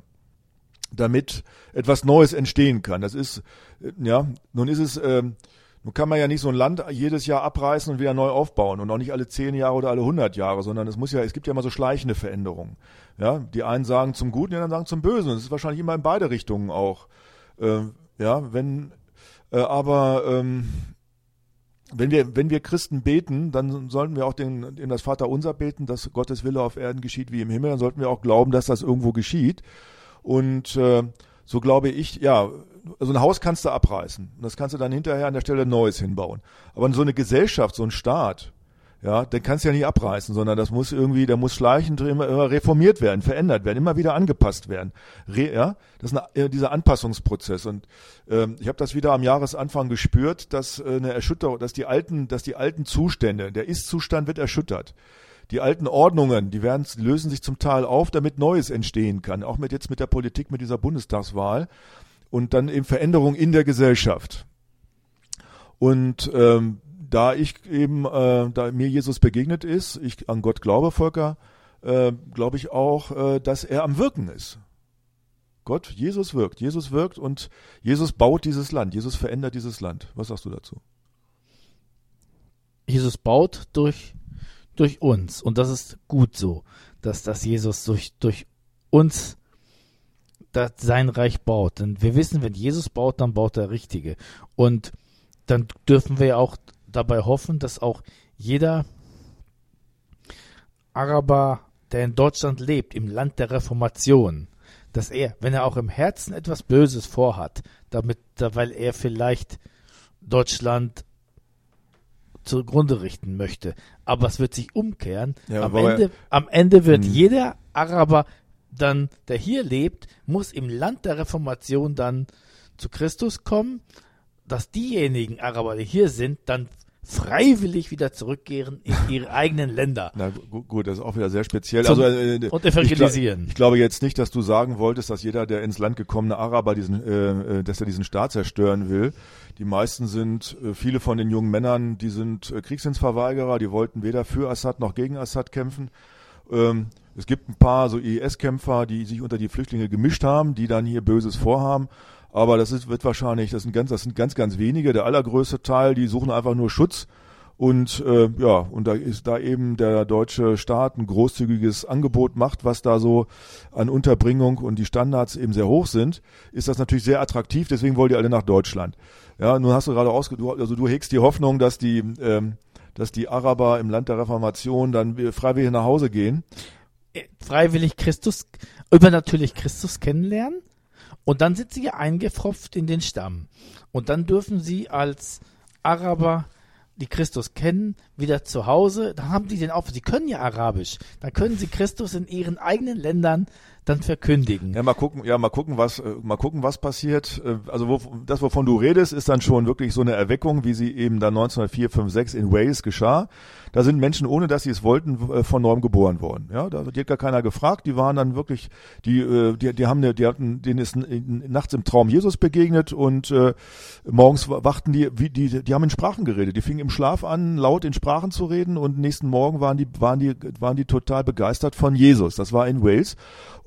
damit etwas Neues entstehen kann. Das ist, ja, nun ist es, ähm, nun kann man ja nicht so ein Land jedes Jahr abreißen und wieder neu aufbauen und auch nicht alle zehn Jahre oder alle hundert Jahre, sondern es muss ja, es gibt ja immer so schleichende Veränderungen. Ja, die einen sagen zum Guten, die anderen sagen zum Bösen. Und es ist wahrscheinlich immer in beide Richtungen auch. Äh, ja, wenn, äh, aber ähm, Wenn wir, wenn wir Christen beten, dann sollten wir auch den, in das Vaterunser beten, dass Gottes Wille auf Erden geschieht wie im Himmel. Dann sollten wir auch glauben, dass das irgendwo geschieht. Und äh, so glaube ich, ja, so ein Haus kannst du abreißen. Und das kannst du dann hinterher an der Stelle Neues hinbauen. Aber so eine Gesellschaft, so ein Staat, ja, den kannst du ja nicht abreißen, sondern das muss irgendwie, da muss schleichend immer, immer reformiert werden, verändert werden, immer wieder angepasst werden. Re, ja, das ist eine, dieser Anpassungsprozess. Und ähm, ich habe das wieder am Jahresanfang gespürt, dass äh, eine Erschütterung, dass die alten, dass die alten Zustände, der Ist-Zustand wird erschüttert. Die alten Ordnungen, die werden, die lösen sich zum Teil auf, damit Neues entstehen kann. Auch mit jetzt mit der Politik, mit dieser Bundestagswahl und dann eben Veränderung in der Gesellschaft. Und ähm, da ich eben, äh, da mir Jesus begegnet ist, ich an Gott glaube, Volker, äh, glaube ich auch, äh, dass er am Wirken ist. Gott, Jesus wirkt, Jesus wirkt und Jesus baut dieses Land, Jesus verändert dieses Land. Was sagst du dazu? Jesus baut durch, durch uns und das ist gut so, dass, dass Jesus durch, durch uns das sein Reich baut. Denn wir wissen, wenn Jesus baut, dann baut der Richtige. Und dann dürfen wir ja auch dabei hoffen, dass auch jeder Araber, der in Deutschland lebt, im Land der Reformation, dass er, wenn er auch im Herzen etwas Böses vorhat, damit, weil er vielleicht Deutschland zugrunde richten möchte, aber es wird sich umkehren. Ja, am, Ende, am Ende wird mh. jeder Araber dann, der hier lebt, muss im Land der Reformation dann zu Christus kommen, dass diejenigen Araber, die hier sind, dann freiwillig wieder zurückkehren in ihre eigenen Länder. Na gut, gut, das ist auch wieder sehr speziell. Zum, also, äh, und evangelisieren. Ich, ich glaube jetzt nicht, dass du sagen wolltest, dass jeder, der ins Land gekommene Araber, diesen, äh, dass er diesen Staat zerstören will. Die meisten sind, äh, viele von den jungen Männern, die sind äh, Kriegsdienstverweigerer, die wollten weder für Assad noch gegen Assad kämpfen. Ähm, es gibt ein paar so I S-Kämpfer, die sich unter die Flüchtlinge gemischt haben, die dann hier Böses vorhaben. Aber das ist, wird wahrscheinlich, das sind ganz, das sind ganz, ganz wenige. Der allergrößte Teil, die suchen einfach nur Schutz. Und äh, ja, und da ist da eben der deutsche Staat ein großzügiges Angebot macht, was da so an Unterbringung und die Standards eben sehr hoch sind, ist das natürlich sehr attraktiv. Deswegen wollen die alle nach Deutschland. Ja, nun hast du gerade ausge, du, also du hegst die Hoffnung, dass die, ähm, dass die Araber im Land der Reformation dann freiwillig nach Hause gehen. Freiwillig Christus, übernatürlich Christus kennenlernen. Und dann sind sie eingepfropft in den Stamm. Und dann dürfen sie als Araber, die Christus kennen, wieder zu Hause. Dann haben die den auf. Sie können ja Arabisch. Dann können sie Christus in ihren eigenen Ländern dann verkündigen. Ja, mal gucken, ja, mal gucken, was, mal gucken, was passiert. Also, wo, das, wovon du redest, ist dann schon wirklich so eine Erweckung, wie sie eben dann neunzehnhundertvier, fünf, sechs in Wales geschah. Da sind Menschen, ohne dass sie es wollten, von neuem geboren worden. Ja, da hat gar keiner gefragt. Die waren dann wirklich, die, die, die haben, eine, die hatten, denen ist nachts im Traum Jesus begegnet und äh, morgens wachten die, wie die, die haben in Sprachen geredet. Die fingen im Schlaf an, laut in Sprachen zu reden und nächsten Morgen waren die, waren die, waren die total begeistert von Jesus. Das war in Wales.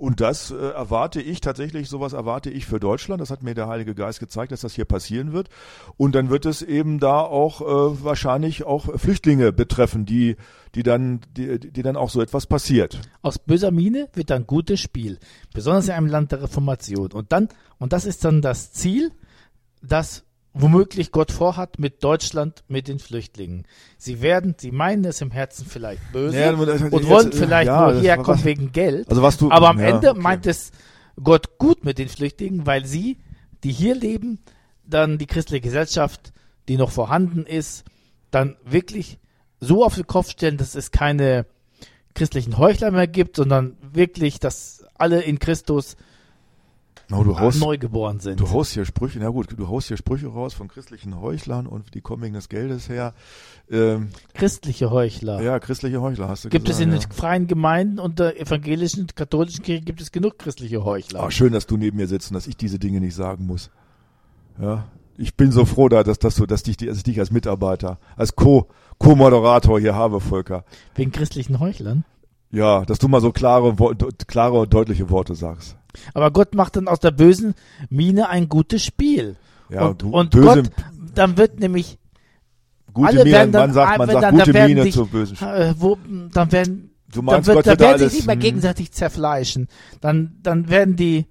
Und das äh, erwarte ich tatsächlich, sowas erwarte ich für Deutschland. Das hat mir der Heilige Geist gezeigt, dass das hier passieren wird. Und dann wird es eben da auch äh, wahrscheinlich auch Flüchtlinge betreffen, die, die dann, die, die dann auch so etwas passiert. Aus böser Miene wird dann gutes Spiel, besonders in einem Land der Reformation. Und dann, und das ist dann das Ziel, das womöglich Gott vorhat mit Deutschland, mit den Flüchtlingen. Sie werden, sie meinen es im Herzen vielleicht böse ja, und jetzt, wollen vielleicht ja, nur hierher kommen wegen Geld. Also was du, aber am ja, Ende okay. meint es Gott gut mit den Flüchtlingen, weil sie, die hier leben, dann die christliche Gesellschaft, die noch vorhanden ist, dann wirklich so auf den Kopf stellen, dass es keine christlichen Heuchler mehr gibt, sondern wirklich, dass alle in Christus No, du haust, neu geboren sind. Du haust hier Sprüche, na gut, du haust hier Sprüche raus von christlichen Heuchlern und die kommen wegen des Geldes her. Ähm, christliche Heuchler. Ja, christliche Heuchler hast du gibt gesagt. Gibt es in ja. den freien Gemeinden und der evangelischen und katholischen Kirche gibt es genug christliche Heuchler. Ach, schön, dass du neben mir sitzt und dass ich diese Dinge nicht sagen muss. Ja, ich bin so froh da, dass, dass, du, dass, dich, dass ich dich als Mitarbeiter, als Co, Co-Moderator hier habe, Volker. Wegen christlichen Heuchlern? Ja, dass du mal so klare, klare und deutliche Worte sagst. Aber Gott macht dann aus der bösen Miene ein gutes Spiel. Ja, und du, und böse, Gott, dann wird nämlich gute alle Miene, werden dann, man sagt, man sagt dann, gute dann Miene sich, zur bösen. Äh, wo, dann werden, du meinst, dann wird, Gott dann wird werden alles, sich nicht mehr gegenseitig zerfleischen. Dann, dann werden die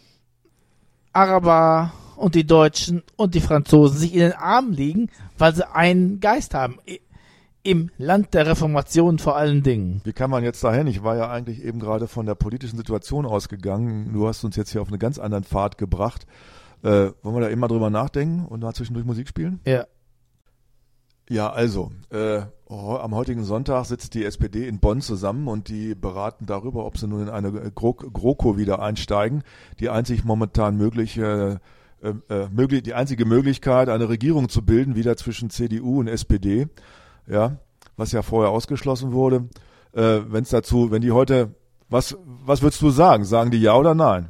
Araber und die Deutschen und die Franzosen sich in den Armen liegen, weil sie einen Geist haben. Im Land der Reformation vor allen Dingen. Wie kann man jetzt dahin? Ich war ja eigentlich eben gerade von der politischen Situation ausgegangen. Du hast uns jetzt hier auf einen ganz anderen Pfad gebracht. Äh, wollen wir da eben mal drüber nachdenken und da zwischendurch Musik spielen? Ja. Ja, also, äh, am heutigen Sonntag sitzt die S P D in Bonn zusammen und die beraten darüber, ob sie nun in eine GroKo wieder einsteigen. Die einzig momentan mögliche, äh, äh, möglich, die einzige Möglichkeit, eine Regierung zu bilden, wieder zwischen C D U und S P D. Ja, was ja vorher ausgeschlossen wurde. Äh, wenn es dazu, wenn die heute, was, was würdest du sagen? Sagen die ja oder nein?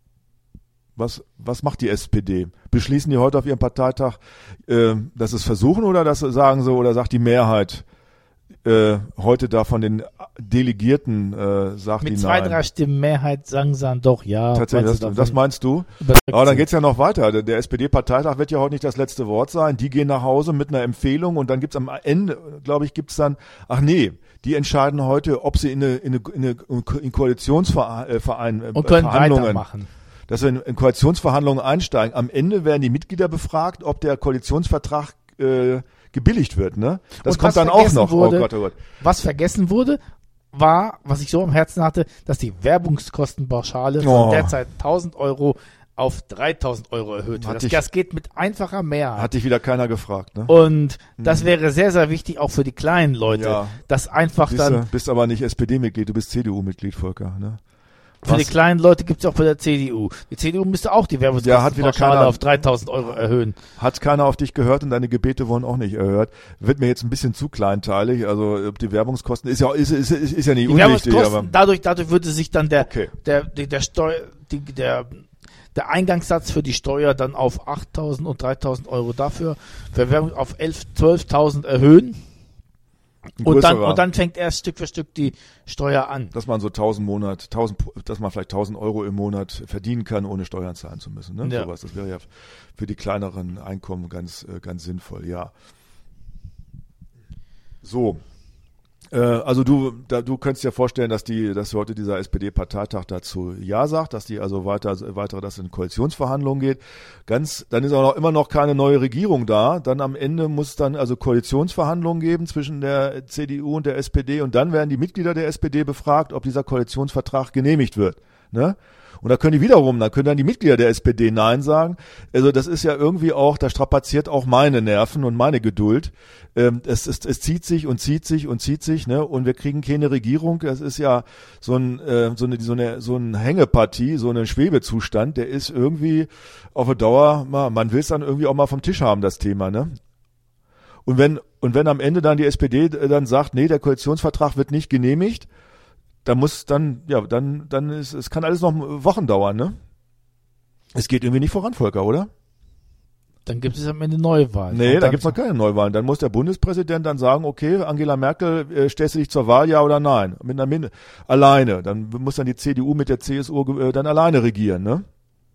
Was, was macht die S P D? Beschließen die heute auf ihrem Parteitag, äh, dass sie es versuchen oder das sagen sie oder sagt die Mehrheit äh, heute da von den Delegierten äh, sagt Mit die zwei, nein? drei Stimmen Mehrheit sagen sie dann doch ja. Tatsächlich, das, das meinst du? Aber dann geht's ja noch weiter. Der, der S P D-Parteitag wird ja heute nicht das letzte Wort sein. Die gehen nach Hause mit einer Empfehlung und dann gibt's am Ende, glaube ich, gibt's dann, ach nee, die entscheiden heute, ob sie in eine, in eine, in eine in Koalitionsverein äh, und können Verhandlungen weitermachen. Dass wir in, in Koalitionsverhandlungen einsteigen. Am Ende werden die Mitglieder befragt, ob der Koalitionsvertrag äh, gebilligt wird. Ne? Das und kommt dann auch noch. Wurde, oh Gott, oh Gott. Was vergessen wurde, war, was ich so am Herzen hatte, dass die Werbungskostenpauschale von Oh. derzeit tausend Euro auf dreitausend Euro erhöht wird. Das, Hat dich- das geht mit einfacher Mehrheit. Hat dich wieder keiner gefragt. Ne? Und das Mhm. wäre sehr, sehr wichtig, auch für die kleinen Leute, Ja. dass einfach Siehst dann, du, bist aber nicht S P D-Mitglied, du bist C D U-Mitglied, Volker. Ne? für die Was? kleinen Leute gibt es auch bei der C D U. Die C D U müsste auch die Ja, hat wieder Werbungskostenpauschale keiner- auf dreitausend Euro erhöhen. Hat keiner auf dich gehört und deine Gebete wurden auch nicht erhört. Wird mir jetzt ein bisschen zu kleinteilig. Also ob die Werbungskosten ist ja ist, ist, ist, ist ja nicht Die unwichtig, Werbungskosten, aber dadurch, dadurch würde sich dann der, okay. der, der, der Steuer, die, der, der Eingangssatz für die Steuer dann auf achttausend und dreitausend Euro dafür, für Werbung auf elftausend, zwölftausend erhöhen. Ein Und dann, größerer. und dann fängt erst Stück für Stück die Steuer an. Dass man so tausend Monat, tausend, dass man vielleicht tausend Euro im Monat verdienen kann, ohne Steuern zahlen zu müssen. Ne? Ja. Sowas. Das wäre ja für die kleineren Einkommen ganz, äh, ganz sinnvoll, ja. So. Äh, also du, da, du könntest dir vorstellen, dass die, dass heute dieser S P D-Parteitag dazu Ja sagt, dass die also weiter, weiter, dass in Koalitionsverhandlungen geht. Ganz, dann ist auch noch immer noch keine neue Regierung da. Dann am Ende muss es dann also Koalitionsverhandlungen geben zwischen der C D U und der S P D und dann werden die Mitglieder der S P D befragt, ob dieser Koalitionsvertrag genehmigt wird. Ne? Und da können die wiederum, da können dann die Mitglieder der S P D Nein sagen. Also das ist ja irgendwie auch, das strapaziert auch meine Nerven und meine Geduld. Ähm, es, es, es zieht sich und zieht sich und zieht sich, ne? Und wir kriegen keine Regierung. Das ist ja so ein, äh, so eine, so eine, so ein Hängepartie, so ein Schwebezustand. Der ist irgendwie auf der Dauer, man will es dann irgendwie auch mal vom Tisch haben, das Thema, ne? Und wenn, und wenn am Ende dann die S P D dann sagt, nee, der Koalitionsvertrag wird nicht genehmigt, da muss dann, ja, dann, dann ist, es kann alles noch Wochen dauern, ne? Es geht irgendwie nicht voran, Volker, oder? Dann gibt es am Ende Neuwahlen. Nee, da gibt es noch keine Neuwahlen. Dann muss der Bundespräsident dann sagen, okay, Angela Merkel, äh, stellst du dich zur Wahl, ja oder nein? Mit einer Min- alleine. Dann muss dann die C D U mit der C S U äh, dann alleine regieren, ne?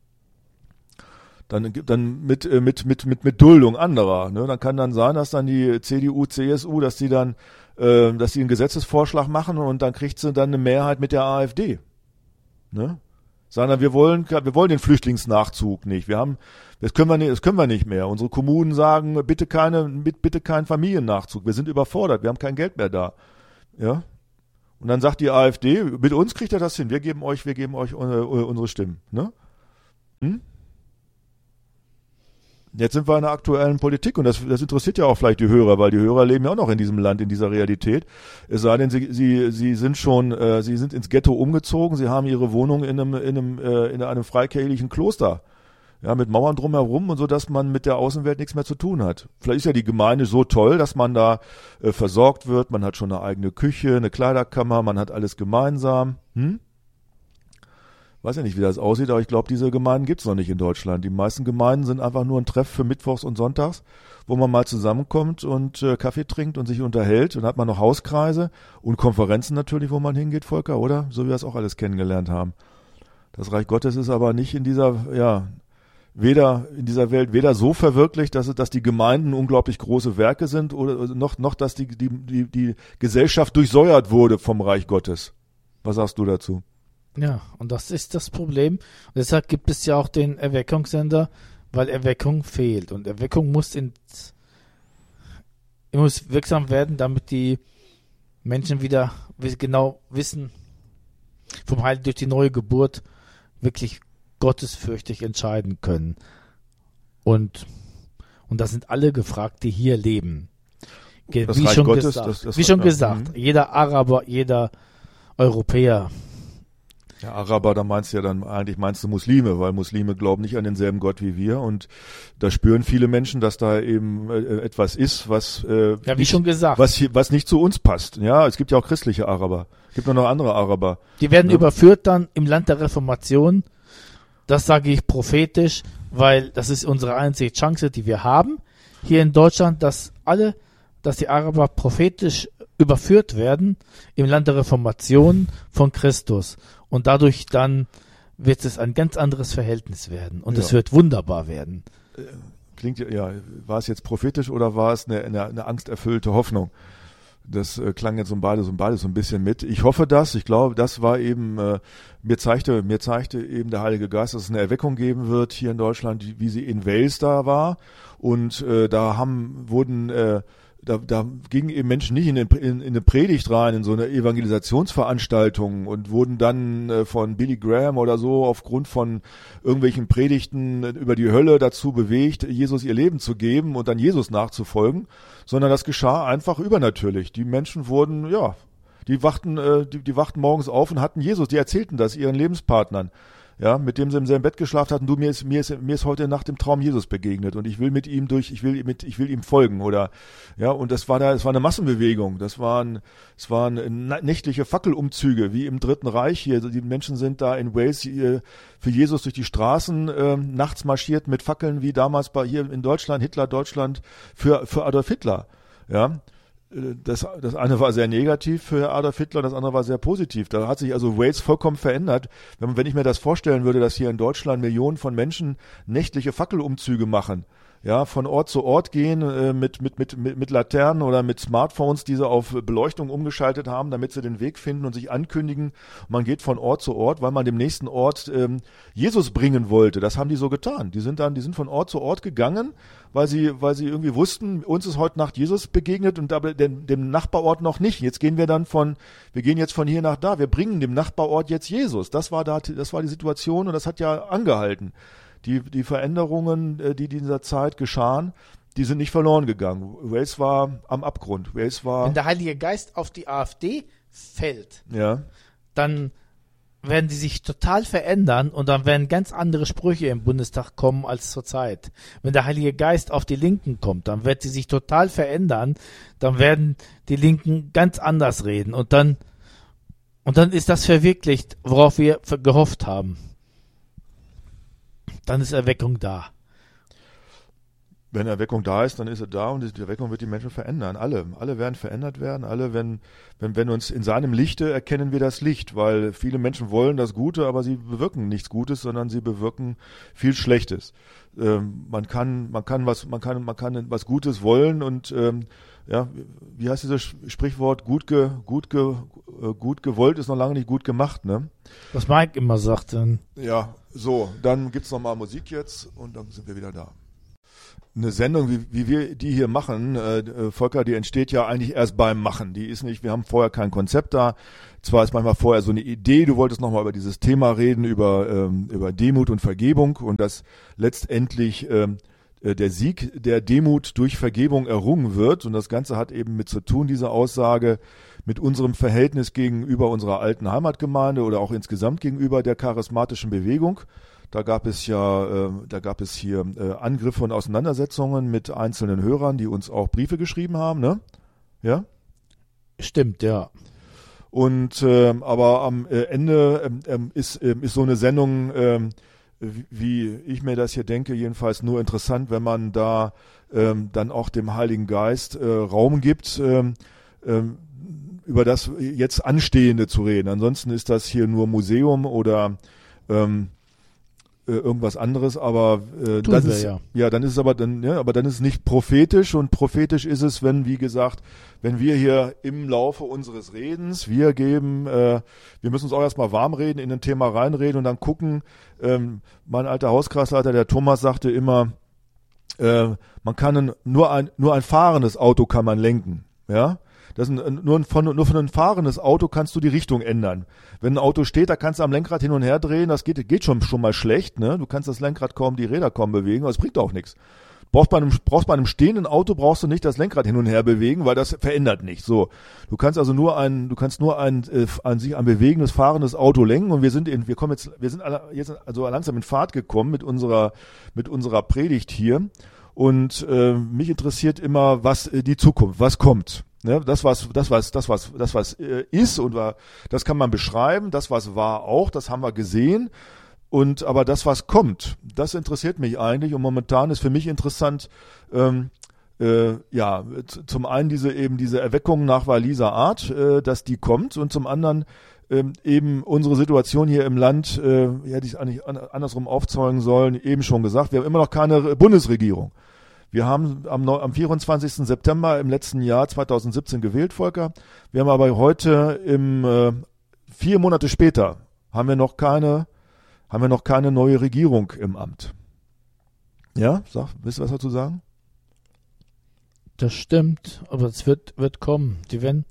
Dann dann mit äh, mit mit mit mit Duldung anderer, ne? Dann kann dann sein, dass dann die C D U, C S U, dass die dann äh, dass die einen Gesetzesvorschlag machen und dann kriegt sie dann eine Mehrheit mit der AfD, ne? Sagen dann, wir wollen wir wollen den Flüchtlingsnachzug nicht. Wir haben das können wir nicht, das können wir nicht mehr. Unsere Kommunen sagen, bitte keine bitte keinen Familiennachzug. Wir sind überfordert, wir haben kein Geld mehr da. Ja? Und dann sagt die AfD, mit uns kriegt ihr das hin. Wir geben euch, wir geben euch unsere, unsere Stimmen, ne? Hm? Jetzt sind wir in der aktuellen Politik und das, das interessiert ja auch vielleicht die Hörer, weil die Hörer leben ja auch noch in diesem Land, in dieser Realität. Es sei denn, sie, sie, sie sind schon, äh, sie sind ins Ghetto umgezogen, sie haben ihre Wohnung in einem, in einem, äh, in einem freikirchlichen Kloster, ja, mit Mauern drumherum und so, dass man mit der Außenwelt nichts mehr zu tun hat. Vielleicht ist ja die Gemeinde so toll, dass man da äh, versorgt wird, man hat schon eine eigene Küche, eine Kleiderkammer, man hat alles gemeinsam. Hm? Weiß ja nicht, wie das aussieht, aber ich glaube, diese Gemeinden gibt es noch nicht in Deutschland. Die meisten Gemeinden sind einfach nur ein Treff für Mittwochs und Sonntags, wo man mal zusammenkommt und äh, Kaffee trinkt und sich unterhält. Und dann hat man noch Hauskreise und Konferenzen natürlich, wo man hingeht, Volker, oder? So wie wir das auch alles kennengelernt haben. Das Reich Gottes ist aber nicht in dieser, ja, weder in dieser Welt weder so verwirklicht, dass, dass die Gemeinden unglaublich große Werke sind oder noch, noch dass die, die, die, die Gesellschaft durchsäuert wurde vom Reich Gottes. Was sagst du dazu? Ja, und das ist das Problem. Und deshalb gibt es ja auch den Erweckungssender, weil Erweckung fehlt. Und Erweckung muss, ins, muss wirksam werden, damit die Menschen wieder genau wissen, vom Heil durch die neue Geburt wirklich gottesfürchtig entscheiden können. Und, und da sind alle gefragt, die hier leben. Das wie Reich schon Gottes, gesagt, das, das wie schon ja. gesagt, mhm. jeder Araber, jeder Europäer. Ja, Araber, da meinst du ja dann, eigentlich meinst du Muslime, weil Muslime glauben nicht an denselben Gott wie wir und da spüren viele Menschen, dass da eben äh, etwas ist, was, äh, ja, wie nicht, schon gesagt, was, hier, was nicht zu uns passt. Ja, es gibt ja auch christliche Araber. Es gibt noch andere Araber. Die werden ne? überführt dann im Land der Reformation. Das sage ich prophetisch, weil das ist unsere einzige Chance, die wir haben hier in Deutschland, dass alle, dass die Araber prophetisch überführt werden im Land der Reformation von Christus. Und dadurch dann wird es ein ganz anderes Verhältnis werden. Und ja. es wird wunderbar werden. Klingt ja, ja, war es jetzt prophetisch oder war es eine, eine, eine angsterfüllte Hoffnung? Das äh, klang jetzt um beides, um beides so ein bisschen mit. Ich hoffe das. Ich glaube, das war eben, äh, mir zeigte, mir zeigte eben der Heilige Geist, dass es eine Erweckung geben wird hier in Deutschland, wie, wie sie in Wales da war. Und äh, da haben, wurden, äh, Da, da gingen eben Menschen nicht in, den, in, in eine Predigt rein, in so eine Evangelisationsveranstaltung und wurden dann äh, von Billy Graham oder so aufgrund von irgendwelchen Predigten über die Hölle dazu bewegt, Jesus ihr Leben zu geben und dann Jesus nachzufolgen, sondern das geschah einfach übernatürlich. Die Menschen wurden, ja, die wachten, äh, die, die wachten morgens auf und hatten Jesus, die erzählten das ihren Lebenspartnern. Ja, mit dem sie im selben Bett geschlafen hatten, du, mir ist, mir ist, mir ist heute Nacht im Traum Jesus begegnet und ich will mit ihm durch, ich will mit, ich will ihm folgen oder, ja, und das war da, es war eine Massenbewegung, das waren, es waren nächtliche Fackelumzüge, wie im Dritten Reich hier, die Menschen sind da in Wales hier für Jesus durch die Straßen, äh, nachts marschiert mit Fackeln, wie damals bei hier in Deutschland, Hitler, Deutschland, für, für Adolf Hitler, ja. Das, das eine war sehr negativ für Adolf Hitler, das andere war sehr positiv. Da hat sich also Wales vollkommen verändert. Wenn, wenn ich mir das vorstellen würde, dass hier in Deutschland Millionen von Menschen nächtliche Fackelumzüge machen, ja, von Ort zu Ort gehen äh, mit, mit, mit, mit, mit Laternen oder mit Smartphones, die sie auf Beleuchtung umgeschaltet haben, damit sie den Weg finden und sich ankündigen. Man geht von Ort zu Ort, weil man dem nächsten Ort ähm, Jesus bringen wollte. Das haben die so getan. Die sind dann, die sind von Ort zu Ort gegangen, weil sie, weil sie irgendwie wussten, uns ist heute Nacht Jesus begegnet und aber dem, dem Nachbarort noch nicht. Jetzt gehen wir dann von, wir gehen jetzt von hier nach da. Wir bringen dem Nachbarort jetzt Jesus. Das war da, das war die Situation und das hat ja angehalten. Die, die Veränderungen, die in dieser Zeit geschahen, die sind nicht verloren gegangen. Wales war am Abgrund. Wales war. Wenn der Heilige Geist auf die AfD fällt, ja. dann werden die sich total verändern und dann werden ganz andere Sprüche im Bundestag kommen als zurzeit. Wenn der Heilige Geist auf die Linken kommt, dann wird sie sich total verändern, dann werden die Linken ganz anders reden und dann, und dann ist das verwirklicht, worauf wir gehofft haben. Dann ist Erweckung da. Wenn Erweckung da ist, dann ist er da und die Erweckung wird die Menschen verändern. Alle, alle werden verändert werden. Alle, wenn, wenn, wenn uns in seinem Lichte erkennen wir das Licht, weil viele Menschen wollen das Gute, aber sie bewirken nichts Gutes, sondern sie bewirken viel Schlechtes. Ähm, man kann, man kann was, man kann, man kann was Gutes wollen und ähm, ja, wie heißt dieses Sprichwort? Gut, ge, gut, ge, gut gewollt ist noch lange nicht gut gemacht, ne? Was Mike immer sagt. Dann. Ja, so, dann gibt's noch mal Musik jetzt und dann sind wir wieder da. Eine Sendung, wie, wie wir die hier machen, äh, Volker, die entsteht ja eigentlich erst beim Machen. Die ist nicht, wir haben vorher kein Konzept da. Zwar ist manchmal vorher so eine Idee, du wolltest nochmal über dieses Thema reden, über, ähm, über Demut und Vergebung und dass letztendlich ähm, der Sieg der Demut durch Vergebung errungen wird. Und das Ganze hat eben mit zu tun, diese Aussage, mit unserem Verhältnis gegenüber unserer alten Heimatgemeinde oder auch insgesamt gegenüber der charismatischen Bewegung. Da gab es ja, äh, da gab es hier äh, Angriffe und Auseinandersetzungen mit einzelnen Hörern, die uns auch Briefe geschrieben haben, ne? Ja? Stimmt, ja. Und äh, aber am äh, Ende äh, ist, äh, ist so eine Sendung, äh, wie ich mir das hier denke, jedenfalls nur interessant, wenn man da äh, dann auch dem Heiligen Geist äh, Raum gibt, äh, äh, über das jetzt Anstehende zu reden. Ansonsten ist das hier nur Museum oder ähm, irgendwas anderes, aber äh, das ist, ja. ja, dann ist es aber dann, ja, aber dann ist es nicht prophetisch und prophetisch ist es, wenn, wie gesagt, wenn wir hier im Laufe unseres Redens, wir geben, äh, wir müssen uns auch erstmal warm reden, in ein Thema reinreden und dann gucken, ähm, mein alter Hauskreisleiter, der Thomas, sagte immer, äh, man kann ein, nur ein, nur ein fahrendes Auto kann man lenken, ja. Das ist ein, nur, von, nur von einem fahrendes Auto kannst du die Richtung ändern. Wenn ein Auto steht, da kannst du am Lenkrad hin und her drehen, das geht, geht schon, schon mal schlecht, ne? Du kannst das Lenkrad kaum, die Räder kaum bewegen, aber es bringt auch nichts. Brauchst bei einem, brauchst bei einem stehenden Auto brauchst du nicht das Lenkrad hin und her bewegen, weil das verändert nicht. So. Du kannst also nur ein, du kannst nur ein, äh, an sich ein bewegendes, fahrendes Auto lenken und wir sind in, wir kommen jetzt, wir sind alle, jetzt also langsam in Fahrt gekommen mit unserer, mit unserer Predigt hier und, äh, mich interessiert immer, was, äh, die Zukunft, was kommt. Ne, das was, das was, das was, das was äh, ist und war, das kann man beschreiben. Das was war auch, das haben wir gesehen. Und aber das was kommt, das interessiert mich eigentlich. Und momentan ist für mich interessant, ähm, äh, ja, z- zum einen diese eben diese Erweckung nach Walliser Art, äh, dass die kommt, und zum anderen ähm, eben unsere Situation hier im Land, äh, hätte ich eigentlich an, andersrum aufzeugen sollen. Eben schon gesagt, wir haben immer noch keine Bundesregierung. Wir haben am, am vierundzwanzigsten September im letzten Jahr zweitausendsiebzehn gewählt, Volker. Wir haben aber heute im äh, vier Monate später haben wir noch keine haben wir noch keine neue Regierung im Amt. Ja, sag, willst du was dazu sagen? Das stimmt, aber es wird wird kommen. Die werden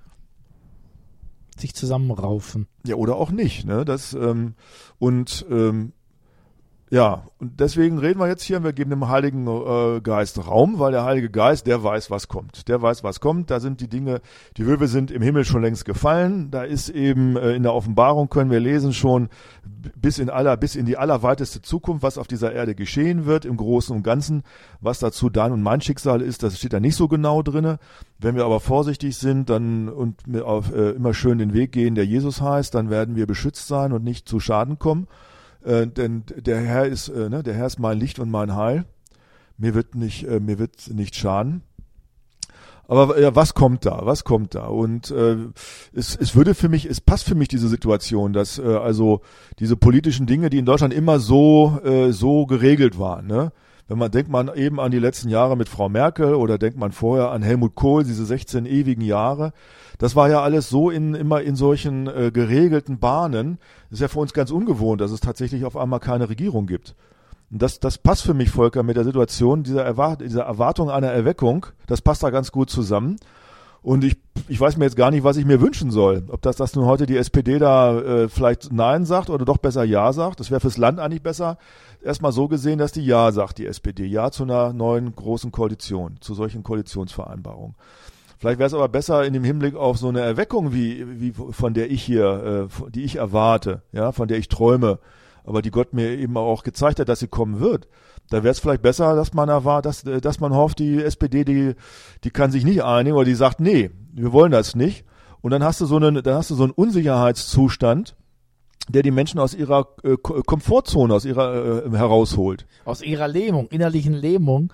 sich zusammenraufen. Ja, oder auch nicht, ne? Das ähm, und ähm, ja, und deswegen reden wir jetzt hier, wir geben dem Heiligen äh, Geist Raum, weil der Heilige Geist, der weiß, was kommt. Der weiß, was kommt. Da sind die Dinge, die Wölfe sind im Himmel schon längst gefallen. Da ist eben äh, in der Offenbarung, können wir lesen schon, bis in aller, bis in die allerweiteste Zukunft, was auf dieser Erde geschehen wird, im Großen und Ganzen. Was dazu dein und mein Schicksal ist, das steht da nicht so genau drinne. Wenn wir aber vorsichtig sind dann und auf, äh, immer schön den Weg gehen, der Jesus heißt, dann werden wir beschützt sein und nicht zu Schaden kommen. Äh, denn der Herr ist, äh, ne, der Herr ist mein Licht und mein Heil. Mir wird nicht, äh, mir wird nicht schaden. Aber ja, was kommt da? Was kommt da? Und äh, es, es würde für mich, es passt für mich diese Situation, dass äh, also diese politischen Dinge, die in Deutschland immer so äh, so geregelt waren, ne? Wenn man denkt man eben an die letzten Jahre mit Frau Merkel oder denkt man vorher an Helmut Kohl, diese sechzehn ewigen Jahre. Das war ja alles so in immer in solchen äh, geregelten Bahnen. Das ist ja für uns ganz ungewohnt, dass es tatsächlich auf einmal keine Regierung gibt. Und das, das passt für mich, Volker, mit der Situation dieser, Erwart- dieser Erwartung einer Erweckung. Das passt da ganz gut zusammen. Und ich, ich weiß mir jetzt gar nicht, was ich mir wünschen soll. Ob das, dass nun heute die S P D da äh, vielleicht Nein sagt oder doch besser Ja sagt. Das wäre fürs Land eigentlich besser. Erstmal so gesehen, dass die Ja sagt, die S P D. Ja zu einer neuen großen Koalition, zu solchen Koalitionsvereinbarungen. Vielleicht wäre es aber besser in dem Hinblick auf so eine Erweckung, wie, wie von der ich hier, äh, die ich erwarte, ja, von der ich träume, aber die Gott mir eben auch gezeigt hat, dass sie kommen wird. Da wäre es vielleicht besser, dass man erwartet, dass, dass man hofft, die S P D, die, die kann sich nicht einigen oder die sagt, nee, wir wollen das nicht. Und dann hast du so einen, dann hast du so einen Unsicherheitszustand, der die Menschen aus ihrer äh, Komfortzone, aus ihrer äh, herausholt. Aus ihrer Lähmung, innerlichen Lähmung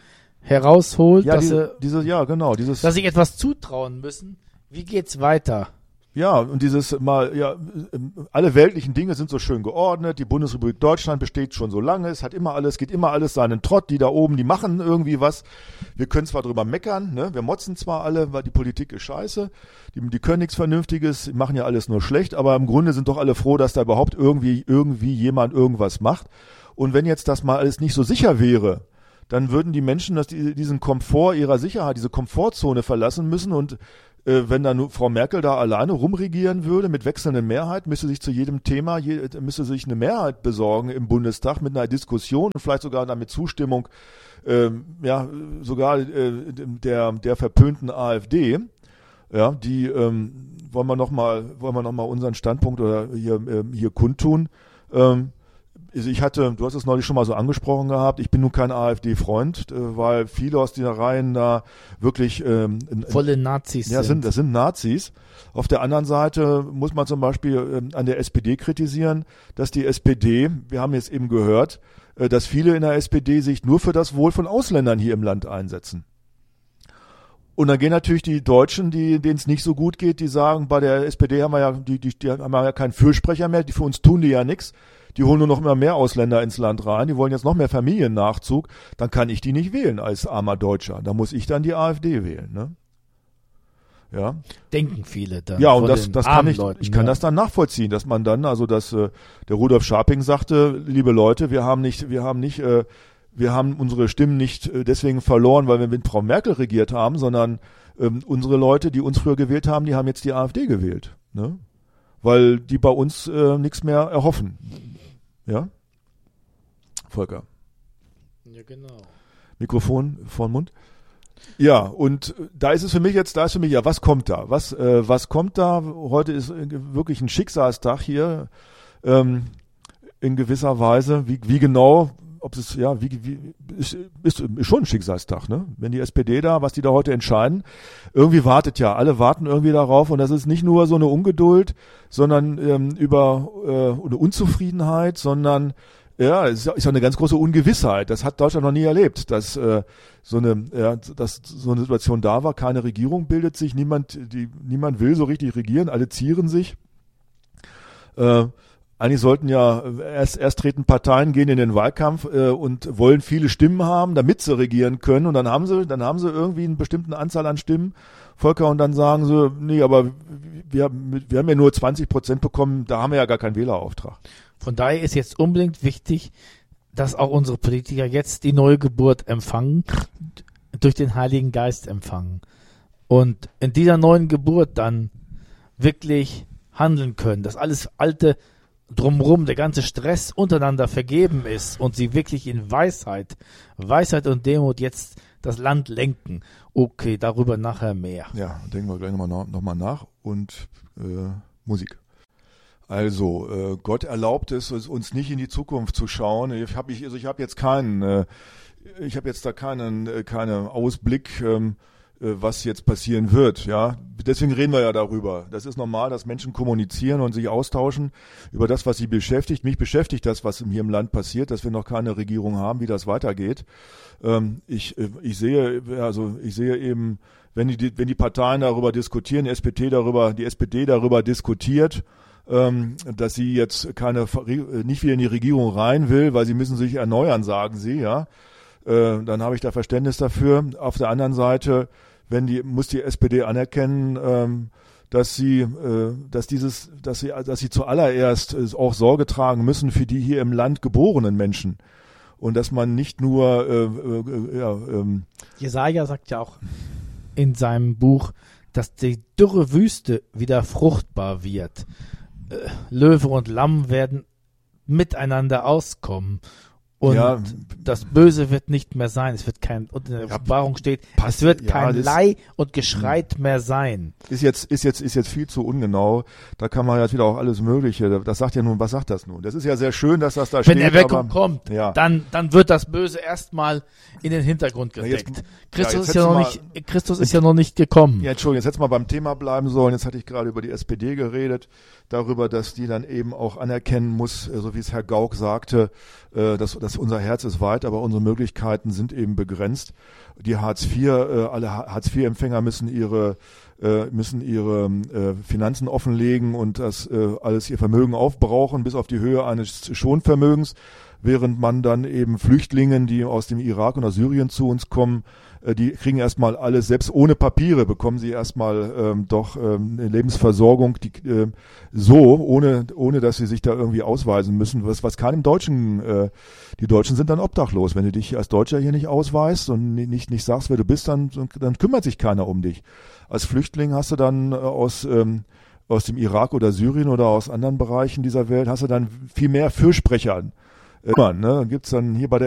herausholt, ja, dass, diese, sie, diese, ja, genau, dieses, dass sich etwas zutrauen müssen. Wie geht's weiter? Ja, und dieses mal, ja, alle weltlichen Dinge sind so schön geordnet, die Bundesrepublik Deutschland besteht schon so lange, es hat immer alles, geht immer alles seinen Trott, die da oben, die machen irgendwie was. Wir können zwar drüber meckern, ne, wir motzen zwar alle, weil die Politik ist scheiße, die, die können nichts Vernünftiges, die machen ja alles nur schlecht, aber im Grunde sind doch alle froh, dass da überhaupt irgendwie, irgendwie jemand irgendwas macht. Und wenn jetzt das mal alles nicht so sicher wäre, dann würden die Menschen dass die, diesen Komfort ihrer Sicherheit, diese Komfortzone verlassen müssen und wenn dann Frau Merkel da alleine rumregieren würde mit wechselnden Mehrheiten, müsste sich zu jedem Thema, je, müsste sich eine Mehrheit besorgen im Bundestag mit einer Diskussion und vielleicht sogar dann mit Zustimmung, ähm, ja, sogar äh, der, der verpönten AfD. Ja, die ähm, wollen wir noch mal, wollen wir noch mal unseren Standpunkt oder hier, äh, hier kundtun. Ähm, Ich hatte, du hast es neulich schon mal so angesprochen gehabt, ich bin nun kein AfD-Freund, weil viele aus den Reihen da wirklich ähm, volle Nazis ja, sind. sind. Das sind Nazis. Auf der anderen Seite muss man zum Beispiel ähm, an der S P D kritisieren, dass die S P D, wir haben jetzt eben gehört, äh, dass viele in der S P D sich nur für das Wohl von Ausländern hier im Land einsetzen. Und dann gehen natürlich die Deutschen, die, denen es nicht so gut geht, die sagen, bei der S P D haben wir ja, die, die, die haben wir ja keinen Fürsprecher mehr, die für uns tun die ja nichts. Die holen nur noch immer mehr Ausländer ins Land rein, die wollen jetzt noch mehr Familiennachzug, dann kann ich die nicht wählen als armer Deutscher. Da muss ich dann die AfD wählen, ne? Ja. Denken viele dann. Ja, und das, das kann ich, Leuten, ich kann ja. das dann nachvollziehen, dass man dann, also dass äh, der Rudolf Scharping sagte, liebe Leute, wir haben nicht, wir haben nicht, äh, wir haben unsere Stimmen nicht äh, deswegen verloren, weil wir mit Frau Merkel regiert haben, sondern ähm, unsere Leute, die uns früher gewählt haben, die haben jetzt die AfD gewählt, ne? Weil die bei uns äh, nichts mehr erhoffen. Ja? Volker. Ja, genau. Mikrofon vor den Mund. Ja, und da ist es für mich jetzt, da ist für mich ja, was kommt da? Was, äh, was kommt da? Heute ist wirklich ein Schicksalstag hier, ähm, in gewisser Weise. Wie, wie genau, ob es, ja, wie, wie, ist, ist, ist schon ein Schicksalstag, ne? Wenn die S P D da, was die da heute entscheiden, irgendwie wartet ja, alle warten irgendwie darauf und das ist nicht nur so eine Ungeduld, sondern ähm, über äh, eine Unzufriedenheit, sondern ja, es ist ja eine ganz große Ungewissheit. Das hat Deutschland noch nie erlebt, dass äh, so eine, ja, dass so eine Situation da war. Keine Regierung bildet sich, niemand, die, niemand will so richtig regieren, alle zieren sich. Äh, Eigentlich sollten ja erst, erst treten Parteien gehen in den Wahlkampf äh, und wollen viele Stimmen haben, damit sie regieren können. Und dann haben sie, dann haben sie irgendwie eine bestimmte Anzahl an Stimmen, Volker, und dann sagen sie, nee, aber wir, wir haben ja nur zwanzig Prozent bekommen, da haben wir ja gar keinen Wählerauftrag. Von daher ist jetzt unbedingt wichtig, dass auch unsere Politiker jetzt die neue Geburt empfangen, durch den Heiligen Geist empfangen. Und in dieser neuen Geburt dann wirklich handeln können, dass alles alte drumherum, der ganze Stress untereinander vergeben ist und sie wirklich in Weisheit, Weisheit und Demut jetzt das Land lenken. Okay, darüber nachher mehr. Ja, denken wir gleich nochmal noch mal nach und äh, Musik. Also, äh, Gott erlaubt es uns nicht in die Zukunft zu schauen. Ich habe ich, also ich hab jetzt keinen, äh, ich habe jetzt da keinen, äh, keinen Ausblick, ähm, was jetzt passieren wird, ja. Deswegen reden wir ja darüber. Das ist normal, dass Menschen kommunizieren und sich austauschen über das, was sie beschäftigt. Mich beschäftigt das, was hier im Land passiert, dass wir noch keine Regierung haben, wie das weitergeht. Ähm, ich, ich sehe, also ich sehe eben, wenn die, wenn die Parteien darüber diskutieren, die S P D darüber, die S P D darüber diskutiert, ähm, dass sie jetzt keine, nicht wieder in die Regierung rein will, weil sie müssen sich erneuern, sagen sie, ja. Äh, dann habe ich da Verständnis dafür. Auf der anderen Seite, wenn die, muss die S P D anerkennen, ähm, dass sie, äh, dass dieses, dass sie, dass sie zuallererst äh, auch Sorge tragen müssen für die hier im Land geborenen Menschen und dass man nicht nur, äh, äh, ja, ähm, Jesaja sagt ja auch in seinem Buch, dass die dürre Wüste wieder fruchtbar wird. Äh, Löwe und Lamm werden miteinander auskommen. Und ja, das Böse wird nicht mehr sein. Es wird kein, und in der ja, Offenbarung steht, passt, es wird ja, kein das, Leih und Geschreit mehr sein. Ist jetzt, ist jetzt, ist jetzt viel zu ungenau. Da kann man jetzt wieder auch alles Mögliche. Das sagt ja nun, was sagt das nun? Das ist ja sehr schön, dass das da Wenn steht. Wenn Erweckung aber, kommt, ja. dann, dann wird das Böse erstmal in den Hintergrund gedeckt. Ja, jetzt, Christus ja, jetzt ist ja noch mal, nicht, Christus ist ja noch nicht gekommen. Ja, Entschuldigung, jetzt hätte mal beim Thema bleiben sollen. Jetzt hatte ich gerade über die S P D geredet, darüber, dass die dann eben auch anerkennen muss, so wie es Herr Gauck sagte, dass, dass unser Herz ist weit Zeit, aber unsere Möglichkeiten sind eben begrenzt. Die Hartz vier, äh, alle Hartz vier Empfänger müssen ihre äh, müssen ihre äh, Finanzen offenlegen und das äh, alles ihr Vermögen aufbrauchen bis auf die Höhe eines Schonvermögens, während man dann eben Flüchtlingen, die aus dem Irak und aus Syrien zu uns kommen, äh, die kriegen erstmal alles, selbst ohne Papiere bekommen sie erstmal ähm, doch ähm, eine Lebensversorgung, die äh, so, ohne ohne dass sie sich da irgendwie ausweisen müssen, was was keinem Deutschen, äh, die Deutschen sind dann obdachlos, wenn du dich als Deutscher hier nicht ausweist und nicht nicht sagst, wer du bist, dann dann kümmert sich keiner um dich. Als Flüchtling hast du dann äh, aus ähm, aus dem Irak oder Syrien oder aus anderen Bereichen dieser Welt hast du dann viel mehr Fürsprecher. Äh, ne? Gibt's dann hier bei der